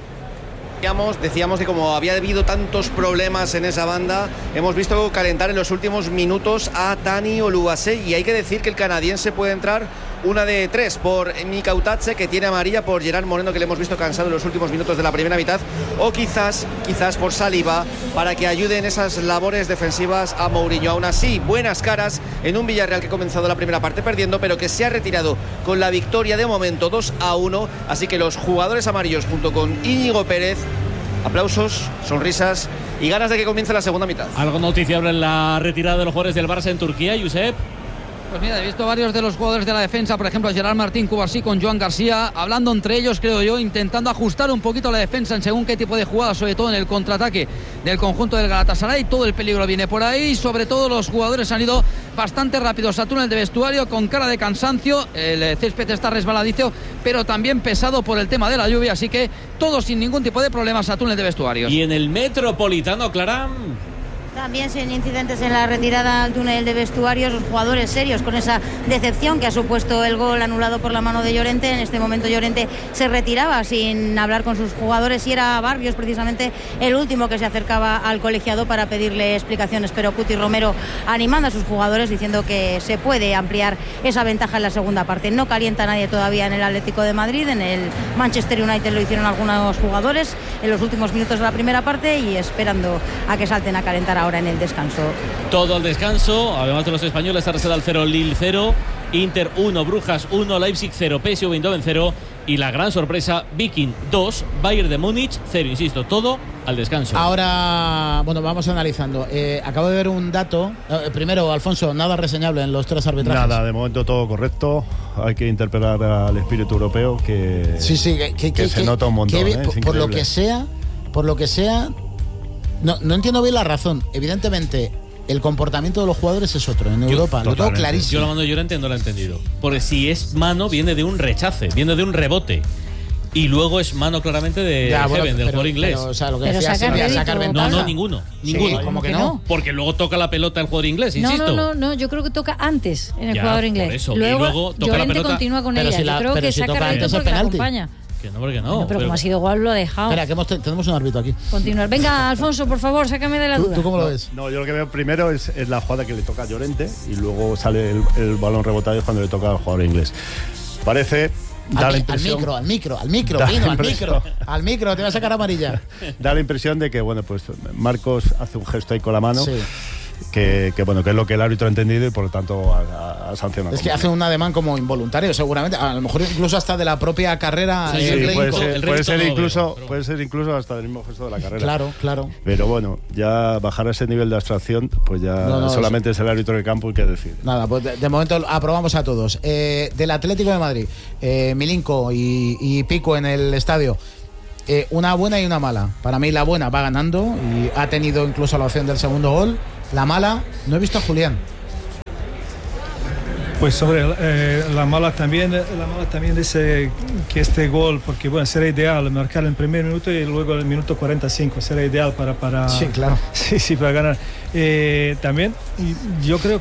Speaker 11: Decíamos que como había habido tantos problemas en esa banda, hemos visto calentar en los últimos minutos a Dani Oluwase, y hay que decir que el canadiense puede entrar una de 3 por Mika Utadze, que tiene amarilla, por Gerard Moreno, que le hemos visto cansado en los últimos minutos de la primera mitad, o quizás por Saliba, para que ayude en esas labores defensivas a Mourinho. Aún así, buenas caras en un Villarreal que ha comenzado la primera parte perdiendo, pero que se ha retirado con la victoria de momento 2-1, así que los jugadores amarillos junto con Íñigo Pérez, aplausos, sonrisas y ganas de que comience la segunda mitad.
Speaker 7: ¿Algo noticiable en la retirada de los jugadores del Barça en Turquía, Josep?
Speaker 9: Pues mira, he visto varios de los jugadores de la defensa, por ejemplo Gerard Martín Cubarsí con Joan García, hablando entre ellos, creo yo, intentando ajustar un poquito la defensa en según qué tipo de jugadas, sobre todo en el contraataque del conjunto del Galatasaray. Todo el peligro viene por ahí, sobre todo los jugadores han ido bastante rápidos a túnel de vestuario con cara de cansancio. El césped está resbaladizo, pero también pesado por el tema de la lluvia, así que todos sin ningún tipo de problemas a túnel de vestuarios.
Speaker 7: Y en el Metropolitano, Clara,
Speaker 2: también sin incidentes en la retirada al túnel de vestuarios, los jugadores serios con esa decepción que ha supuesto el gol anulado por la mano de Llorente. En este momento Llorente se retiraba sin hablar con sus jugadores y era Barrios precisamente el último que se acercaba al colegiado para pedirle explicaciones, pero Cuti Romero animando a sus jugadores diciendo que se puede ampliar esa ventaja en la segunda parte. No calienta nadie todavía en el Atlético de Madrid, en el Manchester United lo hicieron algunos jugadores en los últimos minutos de la primera parte y esperando a que salten a calentar ahora en el descanso.
Speaker 7: Todo el descanso, además de los españoles, Arsenal 0, Lille 0, Inter 1, Brujas 1, Leipzig 0, PSV Eindhoven 0 y la gran sorpresa, Viking 2, Bayern de Múnich 0, insisto, todo al descanso.
Speaker 4: Ahora, bueno, vamos analizando. Acabo de ver un dato. Primero, Alfonso, nada reseñable en los 3 arbitrajes.
Speaker 14: Nada, de momento todo correcto. Hay que interpelar al espíritu europeo que,
Speaker 4: sí,
Speaker 14: que se nota un montón.
Speaker 4: Por lo que sea, no entiendo bien la razón. Evidentemente, el comportamiento de los jugadores es otro en Europa. Lo tengo clarísimo.
Speaker 7: Yo la mano de Llorente no lo he entendido. Porque si es mano, viene de un rechace, viene de un rebote. Y luego es mano claramente de Heaven, del jugador inglés.
Speaker 4: Pero, o sea, lo que decía Silvia, sacar ventaja.
Speaker 7: No, ninguno.
Speaker 4: Sí, ¿cómo que no?
Speaker 7: Porque luego toca la pelota el jugador inglés, insisto.
Speaker 13: No, yo creo que toca antes en el jugador inglés.
Speaker 7: Por eso. Luego toca
Speaker 13: Llorente
Speaker 7: la pelota.
Speaker 13: Continúa con ella. Yo creo que saca rédito porque la acompaña.
Speaker 7: Que no, porque no.
Speaker 13: Bueno, pero como ha sido igual, lo ha dejado.
Speaker 4: Espera, que tenemos un árbitro aquí.
Speaker 13: Continuar. Venga, Alfonso, por favor, sácame de la duda.
Speaker 4: ¿Tú cómo lo ves?
Speaker 14: No, yo lo que veo primero es la jugada que le toca a Llorente y luego sale el balón rebotado cuando le toca al jugador inglés. Parece... Da la impresión,
Speaker 4: al micro, al micro, te va a sacar amarilla.
Speaker 14: Da la impresión de que, bueno, pues Marcos hace un gesto ahí con la mano. Sí. Que es lo que el árbitro ha entendido y por lo tanto ha sancionado.
Speaker 4: Es que hace un ademán como involuntario, seguramente, a lo mejor incluso hasta de la propia carrera.
Speaker 14: Sí, puede ser incluso hasta del mismo gesto de la carrera.
Speaker 4: Claro.
Speaker 14: Pero bueno, ya bajar a ese nivel de abstracción, pues ya solamente es el árbitro del campo el que decide.
Speaker 4: Nada, pues de momento aprobamos a todos. Del Atlético de Madrid, Milinko y Pico en el estadio. Una buena y una mala. Para mí la buena va ganando y ha tenido incluso la opción del segundo gol. La mala, no he visto a Julián.
Speaker 6: Pues sobre la mala también es que este gol, porque bueno, será ideal marcar en el primer minuto y luego en el minuto 45, será ideal para
Speaker 4: sí, claro.
Speaker 6: Sí, para ganar. También yo creo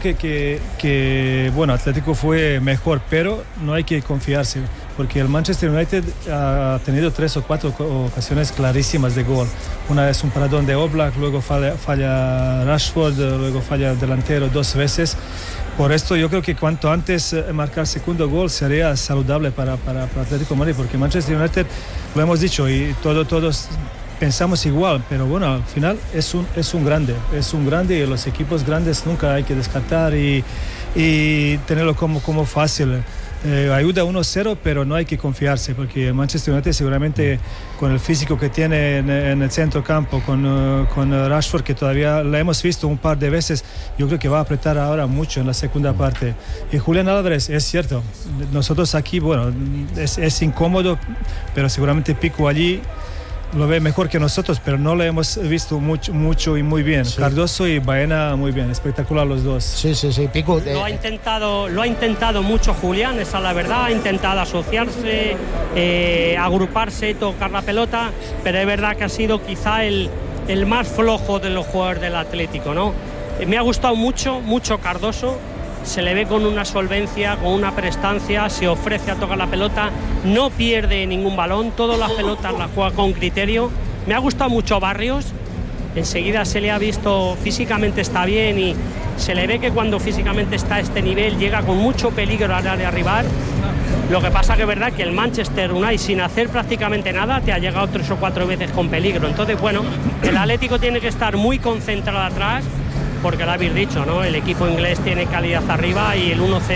Speaker 6: que bueno, Atlético fue mejor, pero no hay que confiarse, porque el Manchester United ha tenido 3 o 4 ocasiones clarísimas de gol. Una es un paradón de Oblak, luego falla Rashford, luego falla el delantero 2 veces. Por esto yo creo que cuanto antes marcar segundo gol sería saludable para Atlético de Madrid, porque Manchester United, lo hemos dicho y todos pensamos igual, pero bueno, al final es un grande y los equipos grandes nunca hay que descartar y tenerlo como fácil. Ayuda 1-0, pero no hay que confiarse, porque Manchester United seguramente con el físico que tiene en el centro campo, con Rashford, que todavía la hemos visto un par de veces, yo creo que va a apretar ahora mucho en la segunda parte. Y Julián Álvarez, es cierto, nosotros aquí, bueno, es incómodo, pero seguramente Pico allí lo ve mejor que nosotros, pero no lo hemos visto mucho y muy bien. Sí. Cardoso y Baena muy bien, espectacular los dos.
Speaker 4: Sí, Pico.
Speaker 3: Lo ha intentado mucho Julián, esa es la verdad, ha intentado asociarse, agruparse, tocar la pelota, pero es verdad que ha sido quizá el más flojo de los jugadores del Atlético, ¿no? Me ha gustado mucho Cardoso. Se le ve con una solvencia, con una prestancia, se ofrece a tocar la pelota, no pierde ningún balón, todas las pelotas las juega con criterio. Me ha gustado mucho Barrios, enseguida se le ha visto, físicamente está bien y se le ve que cuando físicamente está a este nivel llega con mucho peligro al área rival. Lo que pasa que es verdad que el Manchester United, sin hacer prácticamente nada, te ha llegado 3 o 4 veces con peligro. Entonces, bueno, el Atlético tiene que estar muy concentrado atrás, porque lo habéis dicho, ¿no? El equipo inglés tiene calidad arriba y el 1-0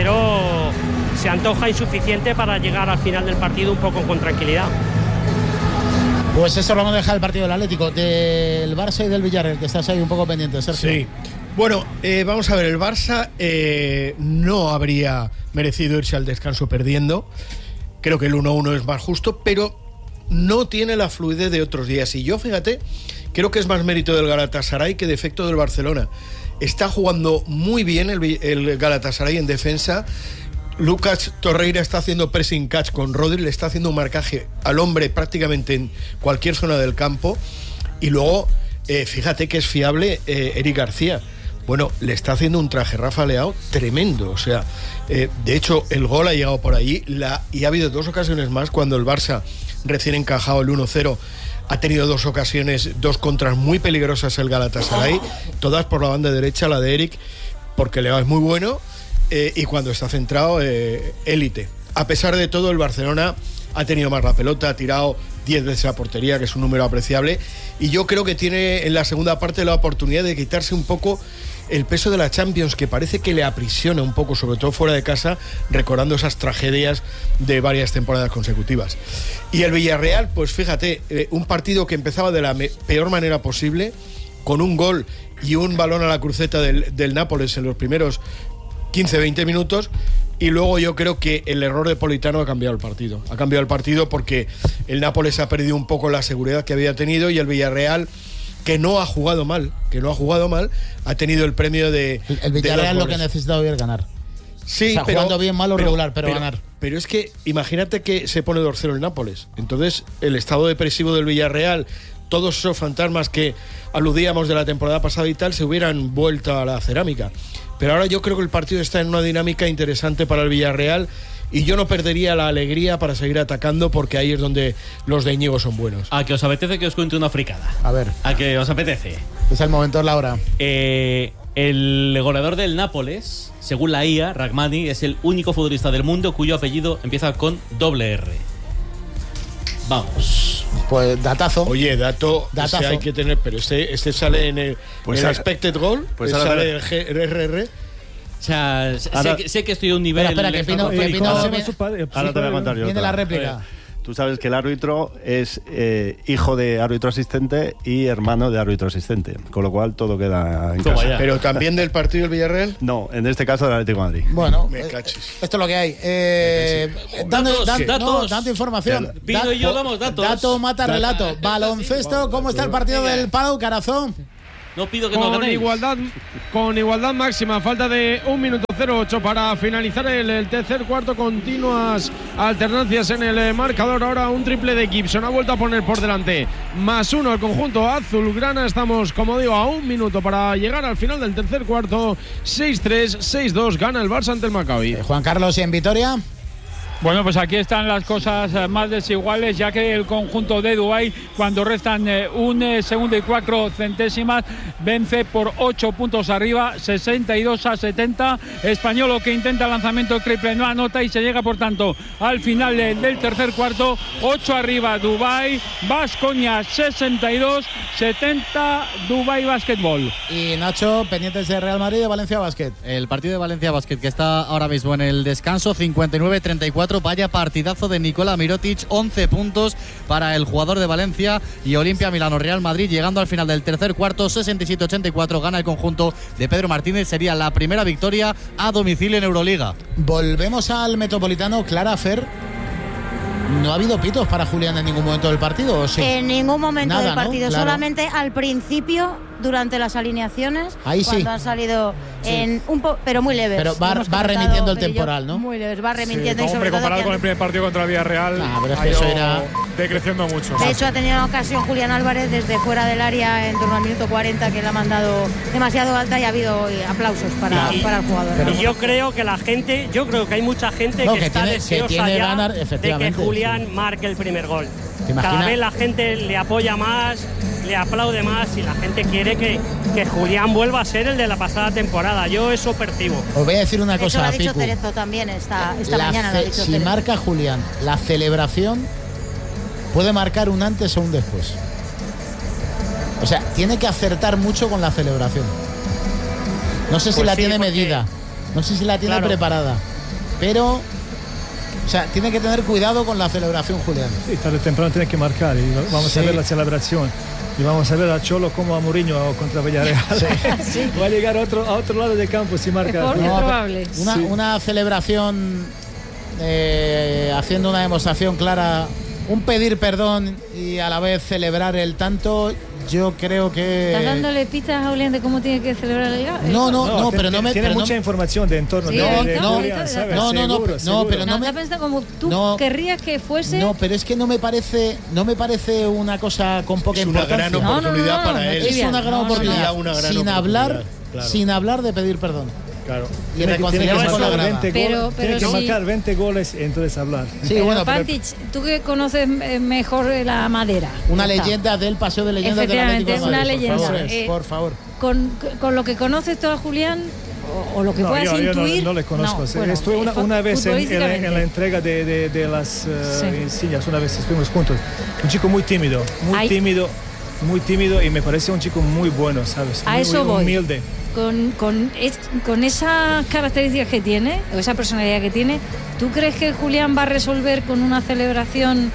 Speaker 3: se antoja insuficiente para llegar al final del partido un poco con tranquilidad.
Speaker 4: Pues eso lo vamos a dejar el partido del Atlético, del Barça y del Villarreal, que estás ahí un poco pendiente, Sergio.
Speaker 12: Sí. Bueno, vamos a ver, el Barça no habría merecido irse al descanso perdiendo. Creo que el 1-1 es más justo, pero no tiene la fluidez de otros días. Y yo, fíjate, creo que es más mérito del Galatasaray que defecto del Barcelona. Está jugando muy bien el Galatasaray en defensa. Lucas Torreira está haciendo pressing catch con Rodri, le está haciendo un marcaje al hombre prácticamente en cualquier zona del campo. Y luego, fíjate que es fiable Eric García. Bueno, le está haciendo un traje Rafa Leao tremendo. O sea, de hecho, el gol ha llegado por allí y ha habido 2 ocasiones más cuando el Barça, recién encajado el 1-0, ha tenido 2 ocasiones, 2 contras muy peligrosas el Galatasaray, todas por la banda derecha, la de Eric, porque Leao es muy bueno y cuando está centrado, élite. A pesar de todo, el Barcelona ha tenido más la pelota, ha tirado 10 veces a portería, que es un número apreciable, y yo creo que tiene en la segunda parte la oportunidad de quitarse un poco el peso de la Champions, que parece que le aprisiona un poco, sobre todo fuera de casa, recordando esas tragedias de varias temporadas consecutivas. Y el Villarreal, pues fíjate, un partido que empezaba de la peor manera posible, con un gol y un balón a la cruceta del Nápoles en los primeros 15-20 minutos, y luego yo creo que el error de Politano ha cambiado el partido. Ha cambiado el partido porque el Nápoles ha perdido un poco la seguridad que había tenido, y el Villarreal, que no ha jugado mal, ha tenido el premio de...
Speaker 4: El Villarreal lo que ha necesitado hoy es ganar.
Speaker 12: Sí,
Speaker 4: o sea,
Speaker 12: pero,
Speaker 4: jugando bien, mal o regular, pero ganar.
Speaker 12: Pero es que imagínate que se pone 2-0 el Nápoles. Entonces, el estado depresivo del Villarreal, todos esos fantasmas que aludíamos de la temporada pasada y tal, se hubieran vuelto a la cerámica. Pero ahora yo creo que el partido está en una dinámica interesante para el Villarreal y yo no perdería la alegría para seguir atacando, porque ahí es donde los de Íñigo son buenos.
Speaker 7: ¿A que os apetece que os cuente una fricada?
Speaker 4: A ver.
Speaker 7: ¿A que os apetece?
Speaker 4: Es el momento, es la hora.
Speaker 7: El goleador del Nápoles, según la IA, Rachmani, es el único futbolista del mundo cuyo apellido empieza con doble R. Vamos.
Speaker 4: Pues datazo.
Speaker 12: Oye, datazo. Ese hay que tener, pero este sale en el, el expected goal, pues sale el RR.
Speaker 7: O sea, sé que estoy a un nivel.
Speaker 4: Espera, que Pino
Speaker 14: ahora te voy a contar yo.
Speaker 4: Viene la réplica.
Speaker 14: Tú sabes que el árbitro es hijo de árbitro asistente y hermano de árbitro asistente, con lo cual todo queda en casa.
Speaker 12: ¿Pero también del partido del Villarreal?
Speaker 14: No, en este caso del Atlético de Madrid.
Speaker 4: Bueno,
Speaker 12: me cachis.
Speaker 4: Esto es lo que hay. Dando información.
Speaker 7: Pino y yo damos datos.
Speaker 4: Dato mata relato. Baloncesto, ¿cómo está el partido del Palau Carazón?
Speaker 7: No pido que no ganéis.
Speaker 16: Con igualdad máxima, falta de 1 minuto 08 para finalizar el tercer cuarto. Continuas alternancias en el marcador. Ahora un triple de Gibson, ha vuelto a poner por delante +1 el conjunto azulgrana. Estamos, como digo, a 1 minuto para llegar al final del tercer cuarto. 6-3, 6-2, gana el Barça ante el Maccabi.
Speaker 4: Juan Carlos, ¿y en Vitoria?
Speaker 15: Bueno, pues aquí están las cosas más desiguales, ya que el conjunto de Dubái, cuando restan 1 segundo y 4 centésimas, vence por 8 puntos arriba, 62-70. Españolo, que intenta el lanzamiento triple, no anota y se llega, por tanto, al final del tercer cuarto. 8 arriba Dubái, Baskonia 62-70, Dubái Básquetbol.
Speaker 4: Y Nacho, pendientes de Real Madrid, de Valencia Básquet.
Speaker 5: El partido de Valencia Básquet, que está ahora mismo en el descanso, 59-34. Vaya partidazo de Nikola Mirotic, 11 puntos para el jugador de Valencia. Y Olimpia Milano Real Madrid, llegando al final del tercer cuarto, 67-84, gana el conjunto de Pedro Martínez. Sería la primera victoria a domicilio en Euroliga.
Speaker 4: Volvemos al Metropolitano. Clara, Fer, ¿no ha habido pitos para Julián en ningún momento del partido? ¿O sí?
Speaker 2: En ningún momento del partido,
Speaker 4: ¿no? Claro.
Speaker 2: Solamente al principio, durante las alineaciones,
Speaker 4: ahí
Speaker 2: cuando
Speaker 4: sí
Speaker 2: han salido en pero muy leves.
Speaker 4: Pero va remitiendo el temporal, ¿no?
Speaker 2: Muy leves, va remitiendo.
Speaker 1: Sí,
Speaker 2: y sobre todo
Speaker 1: comparado con el primer partido contra el Villarreal,
Speaker 4: pero es que eso era
Speaker 1: decreciendo mucho.
Speaker 2: De hecho, ha tenido una ocasión Julián Álvarez desde fuera del área en torno al minuto 40, que le ha mandado demasiado alta, y ha habido aplausos para el jugador.
Speaker 3: Pero yo creo que hay mucha gente que está deseosa ya de que Julián marque el primer gol. Cada vez la gente le apoya más, le aplaude más, y la gente quiere que Julián vuelva a ser el de la pasada temporada. Yo eso percibo.
Speaker 4: Os voy a decir una cosa,
Speaker 2: lo ha dicho
Speaker 4: Picu.
Speaker 2: Cerezo también esta mañana. Lo ha dicho
Speaker 4: si
Speaker 2: Cerezo.
Speaker 4: marca Julián, la celebración puede marcar un antes o un después. O sea, tiene que acertar mucho con la celebración. No sé si la tiene medida, no sé si la tiene preparada, pero... O sea, tiene que tener cuidado con la celebración, Julián.
Speaker 6: Sí, tarde o temprano tiene que marcar y vamos a ver la celebración. Y vamos a ver a Cholo como a Mourinho contra Villarreal. Sí. Va a llegar a otro lado del campo si marca.
Speaker 13: Probable.
Speaker 4: Una celebración haciendo una demostración clara, un pedir perdón y a la vez celebrar el tanto. Yo creo que...
Speaker 13: ¿Estás dándole pistas a Julián de cómo tiene que celebrar el gol?
Speaker 4: No, pero no me...
Speaker 6: Tiene mucha información de entorno de Julián, ¿sabes?
Speaker 4: Pero no me...
Speaker 13: Está pensando como tú querrías que fuese...
Speaker 4: No, pero es que no me parece una cosa con poca importancia.
Speaker 12: Es una gran oportunidad para él.
Speaker 4: Es una gran oportunidad. Sin hablar de pedir perdón.
Speaker 12: Claro.
Speaker 4: Y reconciliarse con la grada.
Speaker 13: Pero
Speaker 6: tiene que marcar 20 goles y entonces hablar.
Speaker 4: Sí,
Speaker 13: pero Pantic, tú que conoces mejor la madera.
Speaker 4: Una leyenda del paseo de leyendas del Atlético de Madrid.
Speaker 13: Una leyenda.
Speaker 4: Por favor.
Speaker 13: Con lo que conoces tú a Julián, o lo que puedas intuir.
Speaker 6: Yo no le conozco. Estuve una vez en la entrega de las insignias. Una vez estuvimos juntos. Un chico muy tímido, muy tímido, y me parece un chico muy bueno, ¿sabes? Muy humilde.
Speaker 13: Con esas características que tiene, o esa personalidad que tiene, ¿tú crees que Julián va a resolver con una celebración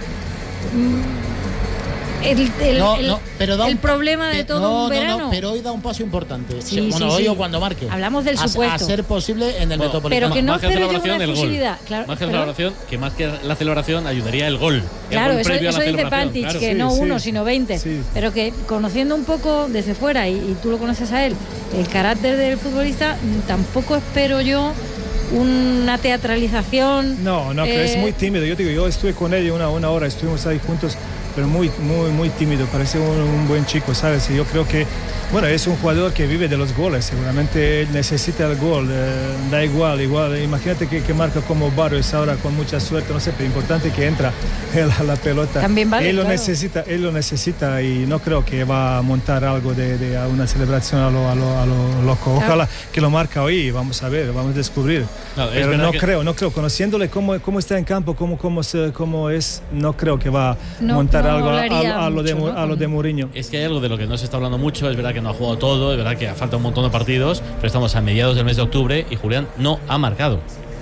Speaker 13: el problema de todo un verano?
Speaker 4: No, pero hoy da un paso importante.
Speaker 13: Sí,
Speaker 4: hoy o cuando marque.
Speaker 13: Hablamos del supuesto.
Speaker 4: A ser posible en el Metropolitano.
Speaker 13: Pero que no
Speaker 7: más que
Speaker 13: espero yo
Speaker 7: celebración,
Speaker 13: una exclusividad. Claro,
Speaker 7: más que celebración, que más que la celebración ayudaría el gol.
Speaker 13: Claro,
Speaker 7: el gol
Speaker 13: eso dice Pantic,
Speaker 7: claro.
Speaker 13: que no uno, sino 20. Sí. Pero que conociendo un poco desde fuera, y tú lo conoces a él, el carácter del futbolista, tampoco espero yo una teatralización.
Speaker 6: No, es muy tímido. Yo estuve con él una hora, estuvimos ahí juntos, pero muy tímido. Parece un buen chico, ¿sabes? Y yo creo que, bueno, es un jugador que vive de los goles. Seguramente él necesita el gol. Da igual. Imagínate que marca como Barrios ahora con mucha suerte, no sé, pero importante que entra a la pelota.
Speaker 13: También vale,
Speaker 6: él lo necesita y no creo que va a montar algo de una celebración a lo loco. Ojalá que lo marca hoy. Vamos a ver, vamos a descubrir. Pero no creo. Conociéndole cómo está en campo, cómo es, no creo que va a montar algo a lo de Mourinho.
Speaker 7: Es que hay algo de lo que no se está hablando mucho. Es verdad que no ha jugado todo, es verdad que falta un montón de partidos, pero estamos a mediados del mes de octubre y Julián no ha marcado.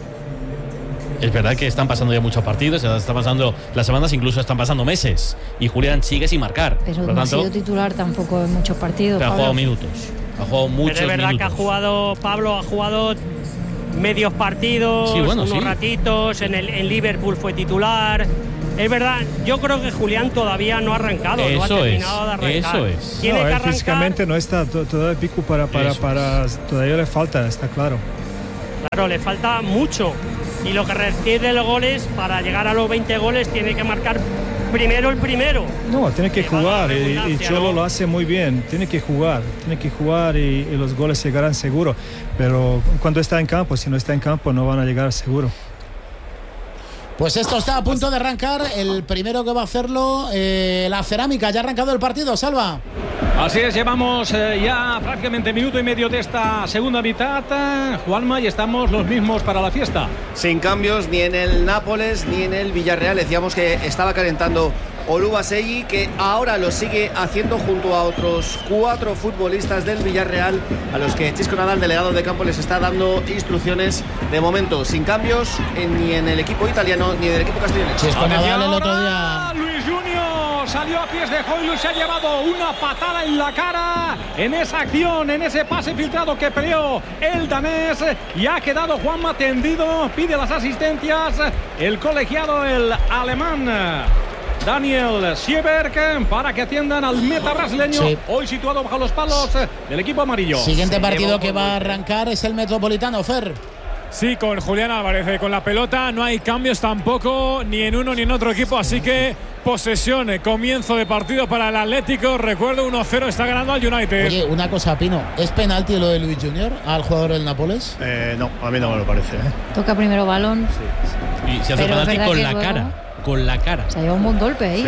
Speaker 7: Es verdad que están pasando ya muchos partidos, están pasando las semanas, incluso están pasando meses, y Julián sigue sin marcar.
Speaker 13: Pero
Speaker 7: por lo
Speaker 13: no
Speaker 7: tanto,
Speaker 13: ha sido titular tampoco en muchos partidos.
Speaker 7: Pero ha jugado minutos, ha jugado muchos
Speaker 3: pero es verdad
Speaker 7: minutos.
Speaker 3: Que Pablo ha jugado medios partidos, unos ratitos, en Liverpool fue titular. Es verdad, yo creo que Julián todavía no ha arrancado, no ha terminado de arrancar.
Speaker 7: Eso es.
Speaker 3: Tiene que arrancar.
Speaker 6: Físicamente no está todavía pico para todavía le falta, está claro.
Speaker 3: Claro, le falta mucho. Y lo que requiere los goles, para llegar a los 20 goles, tiene que marcar primero el primero.
Speaker 6: No, tiene que jugar y Cholo lo hace muy bien. Tiene que jugar y los goles llegarán seguro. Pero cuando está en campo, si no está en campo, no van a llegar seguro.
Speaker 4: Pues esto está a punto de arrancar. El primero que va a hacerlo, la Cerámica. Ya ha arrancado el partido, Salva.
Speaker 10: Así es, llevamos ya prácticamente minuto y medio de esta segunda mitad, Juanma, y estamos los mismos para la fiesta.
Speaker 11: Sin cambios ni en el Nápoles ni en el Villarreal. Decíamos que estaba calentando Oluwaseyi, que ahora lo sigue haciendo junto a otros 4 futbolistas del Villarreal, a los que Chisco Nadal, delegado de campo, les está dando instrucciones. De momento sin cambios ni en el equipo italiano ni en el equipo castellano.
Speaker 4: Chisco Nadal el otro día.
Speaker 10: Luis Junior salió a pies de Højlund, se ha llevado una patada en la cara en esa acción, en ese pase filtrado que peleó el danés, y ha quedado Juanma tendido. Pide las asistencias el colegiado, el alemán Daniel Sieberg, para que atiendan al meta brasileño, hoy situado bajo los palos del equipo amarillo.
Speaker 4: Siguiente partido que va a arrancar es el Metropolitano, Fer.
Speaker 1: Sí, con Julián Álvarez con la pelota. No hay cambios tampoco, ni en uno ni en otro equipo. Así que posesión, comienzo de partido para el Atlético. Recuerdo, 1-0, está ganando al United.
Speaker 4: Oye, una cosa, Pino. ¿Es penalti lo de Luis Junior al jugador del Nápoles?
Speaker 14: No, a mí no me lo parece.
Speaker 13: Toca primero balón.
Speaker 7: Sí. Y se hace penalti con la cara. Con la cara.
Speaker 13: Se ha llevado un buen golpe ahí,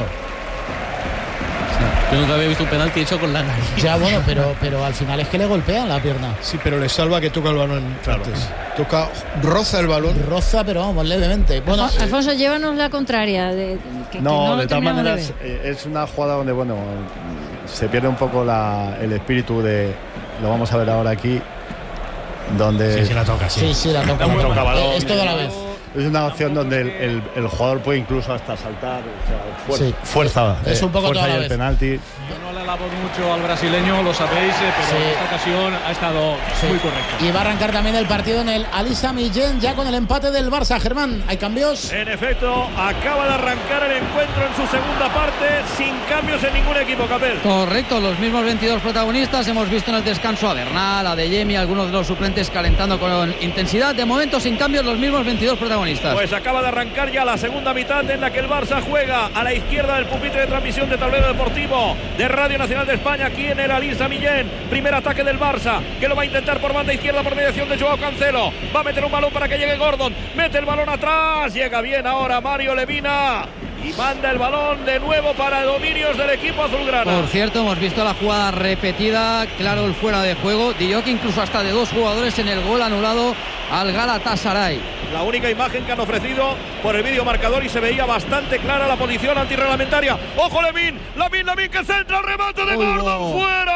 Speaker 7: Yo nunca había visto un penalti hecho con la nariz.
Speaker 4: Ya, bueno, pero al final es que le golpean la pierna.
Speaker 12: Sí, pero le salva que toca el balón antes. Roza el balón.
Speaker 4: Roza, pero vamos, levemente. Bueno,
Speaker 13: Alfonso, llévanos la contraria.
Speaker 14: De todas maneras, es una jugada donde, se pierde un poco el espíritu de... Lo vamos a ver ahora aquí, donde...
Speaker 7: Sí, la toca, sí.
Speaker 4: Sí, la toca. Es toda la vez.
Speaker 14: Es una opción donde el jugador puede incluso hasta saltar, o sea, fuerza.
Speaker 4: Es un poco
Speaker 14: fuerza
Speaker 4: toda la
Speaker 14: y
Speaker 4: vez.
Speaker 14: El penalti.
Speaker 10: Yo no le alabo mucho al brasileño, lo sabéis, pero en esta ocasión ha estado muy correcto.
Speaker 4: Y va a arrancar también el partido en el Alisa Millén, ya con el empate del Barça. Germán, ¿hay cambios?
Speaker 8: En efecto, acaba de arrancar el encuentro en su segunda parte, sin cambios en ningún equipo, Capel.
Speaker 9: Correcto, los mismos 22 protagonistas. Hemos visto en el descanso a Bernal, a De Jemi, algunos de los suplentes calentando con intensidad. De momento, sin cambios, los mismos 22 protagonistas.
Speaker 8: Pues acaba de arrancar ya la segunda mitad, en la que el Barça juega a la izquierda del pupitre de transmisión de Tablero Deportivo de Radio Nacional de España, aquí en el Alisa Millén. Primer ataque del Barça, que lo va a intentar por banda izquierda por mediación de Joao Cancelo. Va a meter un balón para que llegue Gordon. Mete el balón atrás. Llega bien ahora Mario Lemina. Y manda el balón de nuevo para dominios del equipo azulgrana.
Speaker 9: Por cierto, hemos visto la jugada repetida, claro, el fuera de juego. Dijo que incluso hasta de 2 jugadores en el gol anulado al Galatasaray.
Speaker 8: La única imagen que han ofrecido por el vídeo marcador, y se veía bastante clara la posición antirreglamentaria. ¡Ojo, Lamin, que centra el remate de Gordon!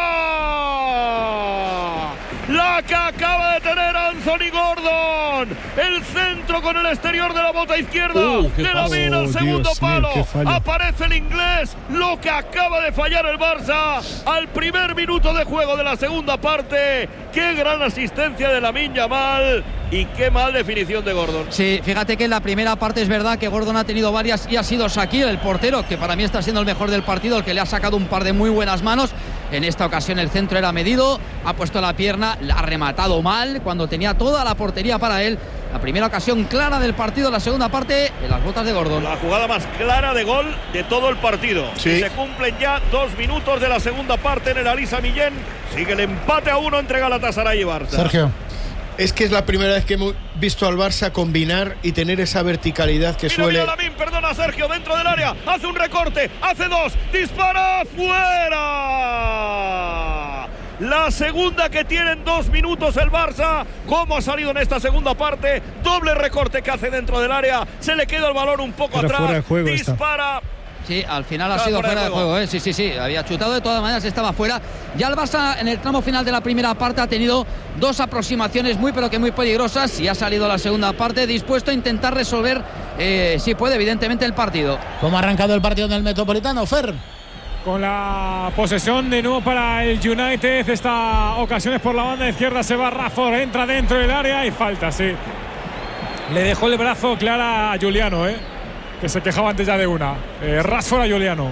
Speaker 8: ¡Fuera! La que acaba de tener Anthony Gordon. El centro con el exterior de la bota izquierda de Lamin al segundo palo. Aparece el inglés. Lo que acaba de fallar el Barça al primer minuto de juego de la segunda parte. Qué gran asistencia de Lamine Yamal. Y qué mal definición de Gordon.
Speaker 9: Sí, fíjate que en la primera parte es verdad que Gordon ha tenido varias y ha sido Shaqiri, el portero, que para mí está siendo el mejor del partido, el que le ha sacado un par de muy buenas manos. En esta ocasión el centro era medido, ha puesto la pierna, la ha rematado mal cuando tenía toda la portería para él. La primera ocasión clara del partido, la segunda parte en las botas de Gordon.
Speaker 8: La jugada más clara de gol de todo el partido.
Speaker 12: Sí.
Speaker 8: Se cumplen ya 2 minutos de la segunda parte en el Alisa Millén. Sigue el empate a 1 entre Galatasaray y Barça.
Speaker 4: Sergio.
Speaker 12: Es que es la primera vez que hemos visto al Barça combinar y tener esa verticalidad que suele.
Speaker 8: Mira Lamine, perdona Sergio, dentro del área, hace un recorte, hace 2, dispara, fuera. La segunda que tiene en 2 minutos el Barça. ¿Cómo ha salido en esta segunda parte? Doble recorte que hace dentro del área. Se le queda el balón un poco atrás.
Speaker 6: Fuera de juego
Speaker 8: dispara.
Speaker 9: Sí, al final ha sido fuera de juego, ¿eh? Sí, había chutado, de todas maneras estaba fuera. Ya el Barça en el tramo final de la primera parte ha tenido 2 aproximaciones muy pero que muy peligrosas y ha salido la segunda parte dispuesto a intentar resolver, si puede, evidentemente, el partido.
Speaker 4: ¿Cómo ha arrancado el partido en el Metropolitano, Fer?
Speaker 1: Con la posesión de nuevo para el United. Esta ocasión es por la banda izquierda. Se va Rashford, entra dentro del área y falta, sí. Le dejó el brazo clara a Giuliano, que se quejaba antes ya de una. Rashford a Giuliano.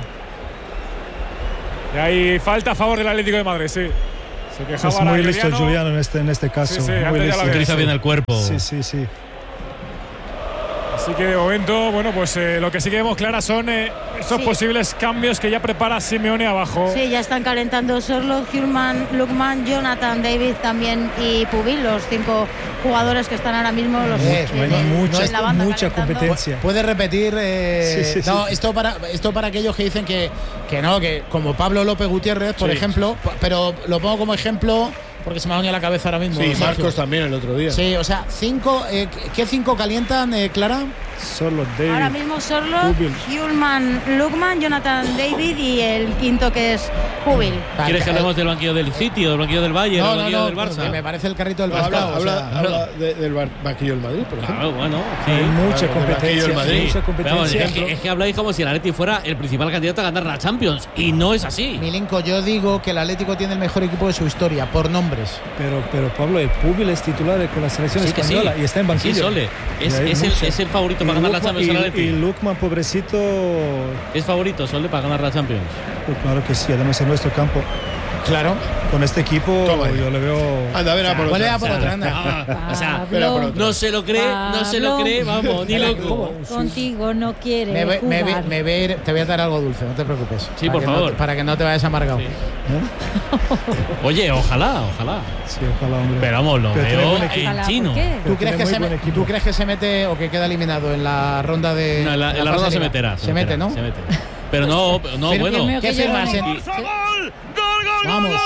Speaker 1: Y ahí falta a favor del Atlético de Madrid, sí. Se quejaba.
Speaker 6: Es muy listo Giuliano en este caso.
Speaker 1: Sí,
Speaker 6: muy listo.
Speaker 7: Utiliza bien el cuerpo.
Speaker 6: Sí.
Speaker 1: Así que de momento, bueno, pues lo que sí que vemos claras son esos posibles cambios que ya prepara Simeone abajo.
Speaker 2: Sí, ya están calentando Sorloth, Hjulmand, Lookman, Jonathan David también y Pubil, los 5 jugadores que están ahora mismo en la banda.
Speaker 6: Mucha competencia.
Speaker 4: ¿Puede repetir?
Speaker 6: Sí.
Speaker 4: No, esto para aquellos que dicen que no, que como Pablo López Gutiérrez, por ejemplo, pero lo pongo como ejemplo porque se me ha venido a la cabeza ahora mismo.
Speaker 12: Sí, Marcos también el otro día.
Speaker 4: Sí, o sea, 5. ¿Qué 5 calientan, Clara?
Speaker 6: Sorloth, David.
Speaker 2: Ahora mismo Sorloth, Hjulmand, Lookman, Jonathan David y el quinto que es Pubil.
Speaker 7: ¿Quieres que hablemos del banquillo del City o del banquillo del Bayern o del banquillo del Barça?
Speaker 4: Me parece el carrito del
Speaker 12: Barça. Habla del banquillo del Madrid, por ejemplo.
Speaker 7: Bueno,
Speaker 6: sí. Hay mucha competencia.
Speaker 7: Mucha competencia. Es que habláis como si el Atleti fuera el principal candidato a ganar la Champions y no es así.
Speaker 4: Milinko, yo digo que el Atlético tiene el mejor equipo de su historia por nombres.
Speaker 6: Pero Pablo, el Pubil es titular con la selección española y está en banquillo.
Speaker 7: Sí, Sole. Es el favorito para ganar la Champions.
Speaker 6: Y Lookman, pobrecito,
Speaker 7: es favorito, Sole, para ganar la Champions.
Speaker 6: Pues claro que sí, además en nuestro campo.
Speaker 4: Claro,
Speaker 6: con este equipo yo le veo.
Speaker 12: Anda, ven a por otra.
Speaker 7: O sea, no se lo cree, vamos, ni loco.
Speaker 13: Contigo no quiere jugar.
Speaker 4: Te voy a dar algo dulce, no te preocupes.
Speaker 7: Sí, por favor.
Speaker 4: Para que no te vayas amargado. Sí.
Speaker 7: Oye, ojalá.
Speaker 6: Sí, ojalá, hombre.
Speaker 7: Pero vamos, lo veo en chino.
Speaker 4: ¿Tú crees que se mete o que queda eliminado en la ronda de.?
Speaker 7: No, en la ronda se meterá.
Speaker 4: Se mete, ¿no?
Speaker 7: Se mete. Pero no, bueno.
Speaker 4: ¿Qué firmas? Vamos.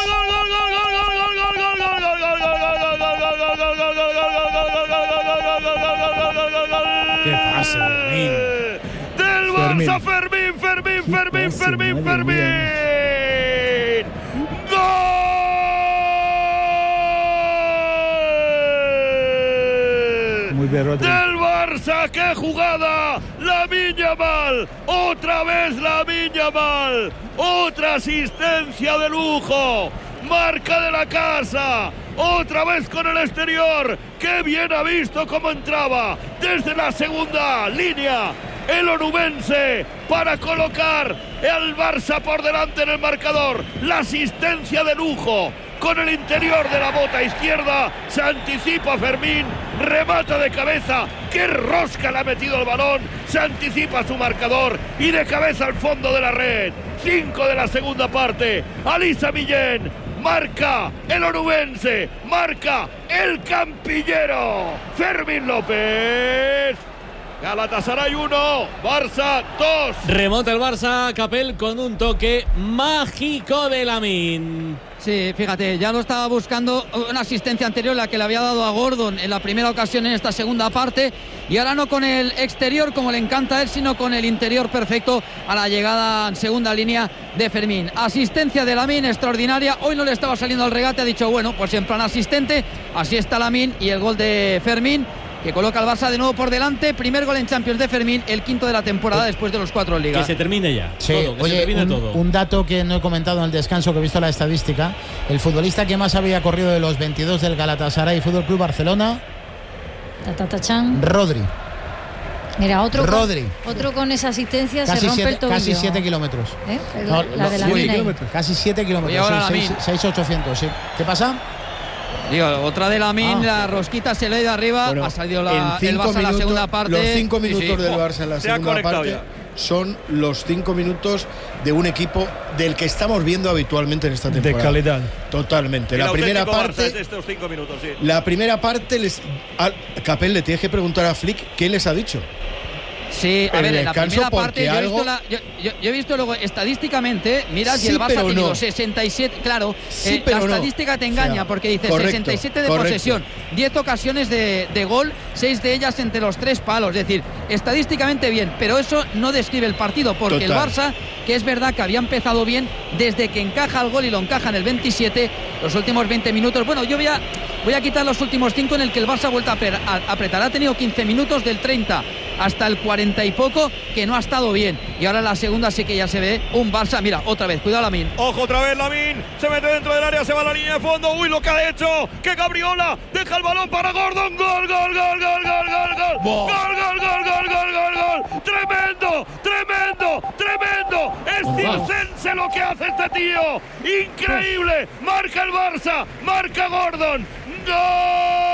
Speaker 1: ¿Qué pasa, Fermín?
Speaker 8: Del Barça, Fermín. ¡Gol!
Speaker 6: Muy bien, Rodri.
Speaker 8: Del Barça, qué jugada. Lamine Yamal, otra vez Lamine Yamal, otra asistencia de lujo, marca de la casa, otra vez con el exterior. Qué bien ha visto cómo entraba desde la segunda línea el onubense para colocar al Barça por delante en el marcador. La asistencia de lujo con el interior de la bota izquierda, se anticipa Fermín, remata de cabeza, qué rosca le ha metido el balón, se anticipa su marcador y de cabeza al fondo de la red. 5 de la segunda parte, Alisa Millén, marca el onubense, marca el campillero, Fermín López. Galatasaray 1, Barça 2.
Speaker 7: Remonta el Barça, Capel con un toque mágico de Lamine.
Speaker 9: Sí, fíjate, ya lo estaba buscando, una asistencia anterior la que le había dado a Gordon en la primera ocasión en esta segunda parte, y ahora no con el exterior como le encanta a él, sino con el interior perfecto a la llegada en segunda línea de Fermín. Asistencia de Lamine extraordinaria, hoy no le estaba saliendo al regate, ha dicho bueno, pues en plan asistente, así está Lamine, y el gol de Fermín que coloca al Barça de nuevo por delante. Primer gol en Champions de Fermín, el quinto de la temporada después de los 4 en Liga.
Speaker 7: Que se termine ya.
Speaker 4: Sí,
Speaker 7: todo, que se termine todo.
Speaker 4: Un dato que no he comentado en el descanso, que he visto la estadística. El futbolista que más había corrido de los 22 del Galatasaray Fútbol Club Barcelona,
Speaker 13: Rodri. Mira, otro
Speaker 4: Rodri.
Speaker 13: Otro con esa asistencia
Speaker 4: casi
Speaker 13: se rompe el tobillo.
Speaker 4: Casi 7 kilómetros.
Speaker 13: La de Lamine.
Speaker 4: Casi 7 kilómetros. 6,800, sí. ¿Qué pasa?
Speaker 9: Digo, otra de Lamine, la rosquita se le ha ido arriba, ha salido el Barça en la segunda parte.
Speaker 12: Los 5 minutos del Barça en la segunda parte son los 5 minutos de un equipo del que estamos viendo habitualmente en esta temporada.
Speaker 6: De calidad.
Speaker 12: Totalmente. La primera parte
Speaker 8: de estos 5 minutos, sí.
Speaker 12: La primera parte Capel, le tienes que preguntar a Flick qué les ha dicho.
Speaker 9: Sí, a ver, en la primera parte yo he visto luego estadísticamente, mira, si el Barça ha tenido 67, claro, la estadística te engaña, porque dice 67 de posesión, 10 ocasiones de gol, 6 de ellas entre los 3 palos, es decir, estadísticamente bien, pero eso no describe el partido, porque el Barça, que es verdad que había empezado bien, desde que encaja el gol y lo encaja en el 27, los últimos 20 minutos, bueno, yo voy a quitar los últimos 5 en el que el Barça ha vuelto a apretar, ha tenido 15 minutos del 30 hasta el 40 y poco, que no ha estado bien. Y ahora en la segunda sí que ya se ve un Barça. Mira, otra vez, cuidado Lamine.
Speaker 8: Ojo otra vez Lamine, se mete dentro del área, se va a la línea de fondo. Uy, lo que ha hecho, que Gabriola deja el balón para Gordon. Gol, gol, gol, gol, gol, gol, gol. Gol, gol, gol, gol, gol, gol, gol. Tremendo, tremendo, tremendo. Es circense lo que hace este tío. Increíble. Marca el Barça, marca Gordon. ¡Gol!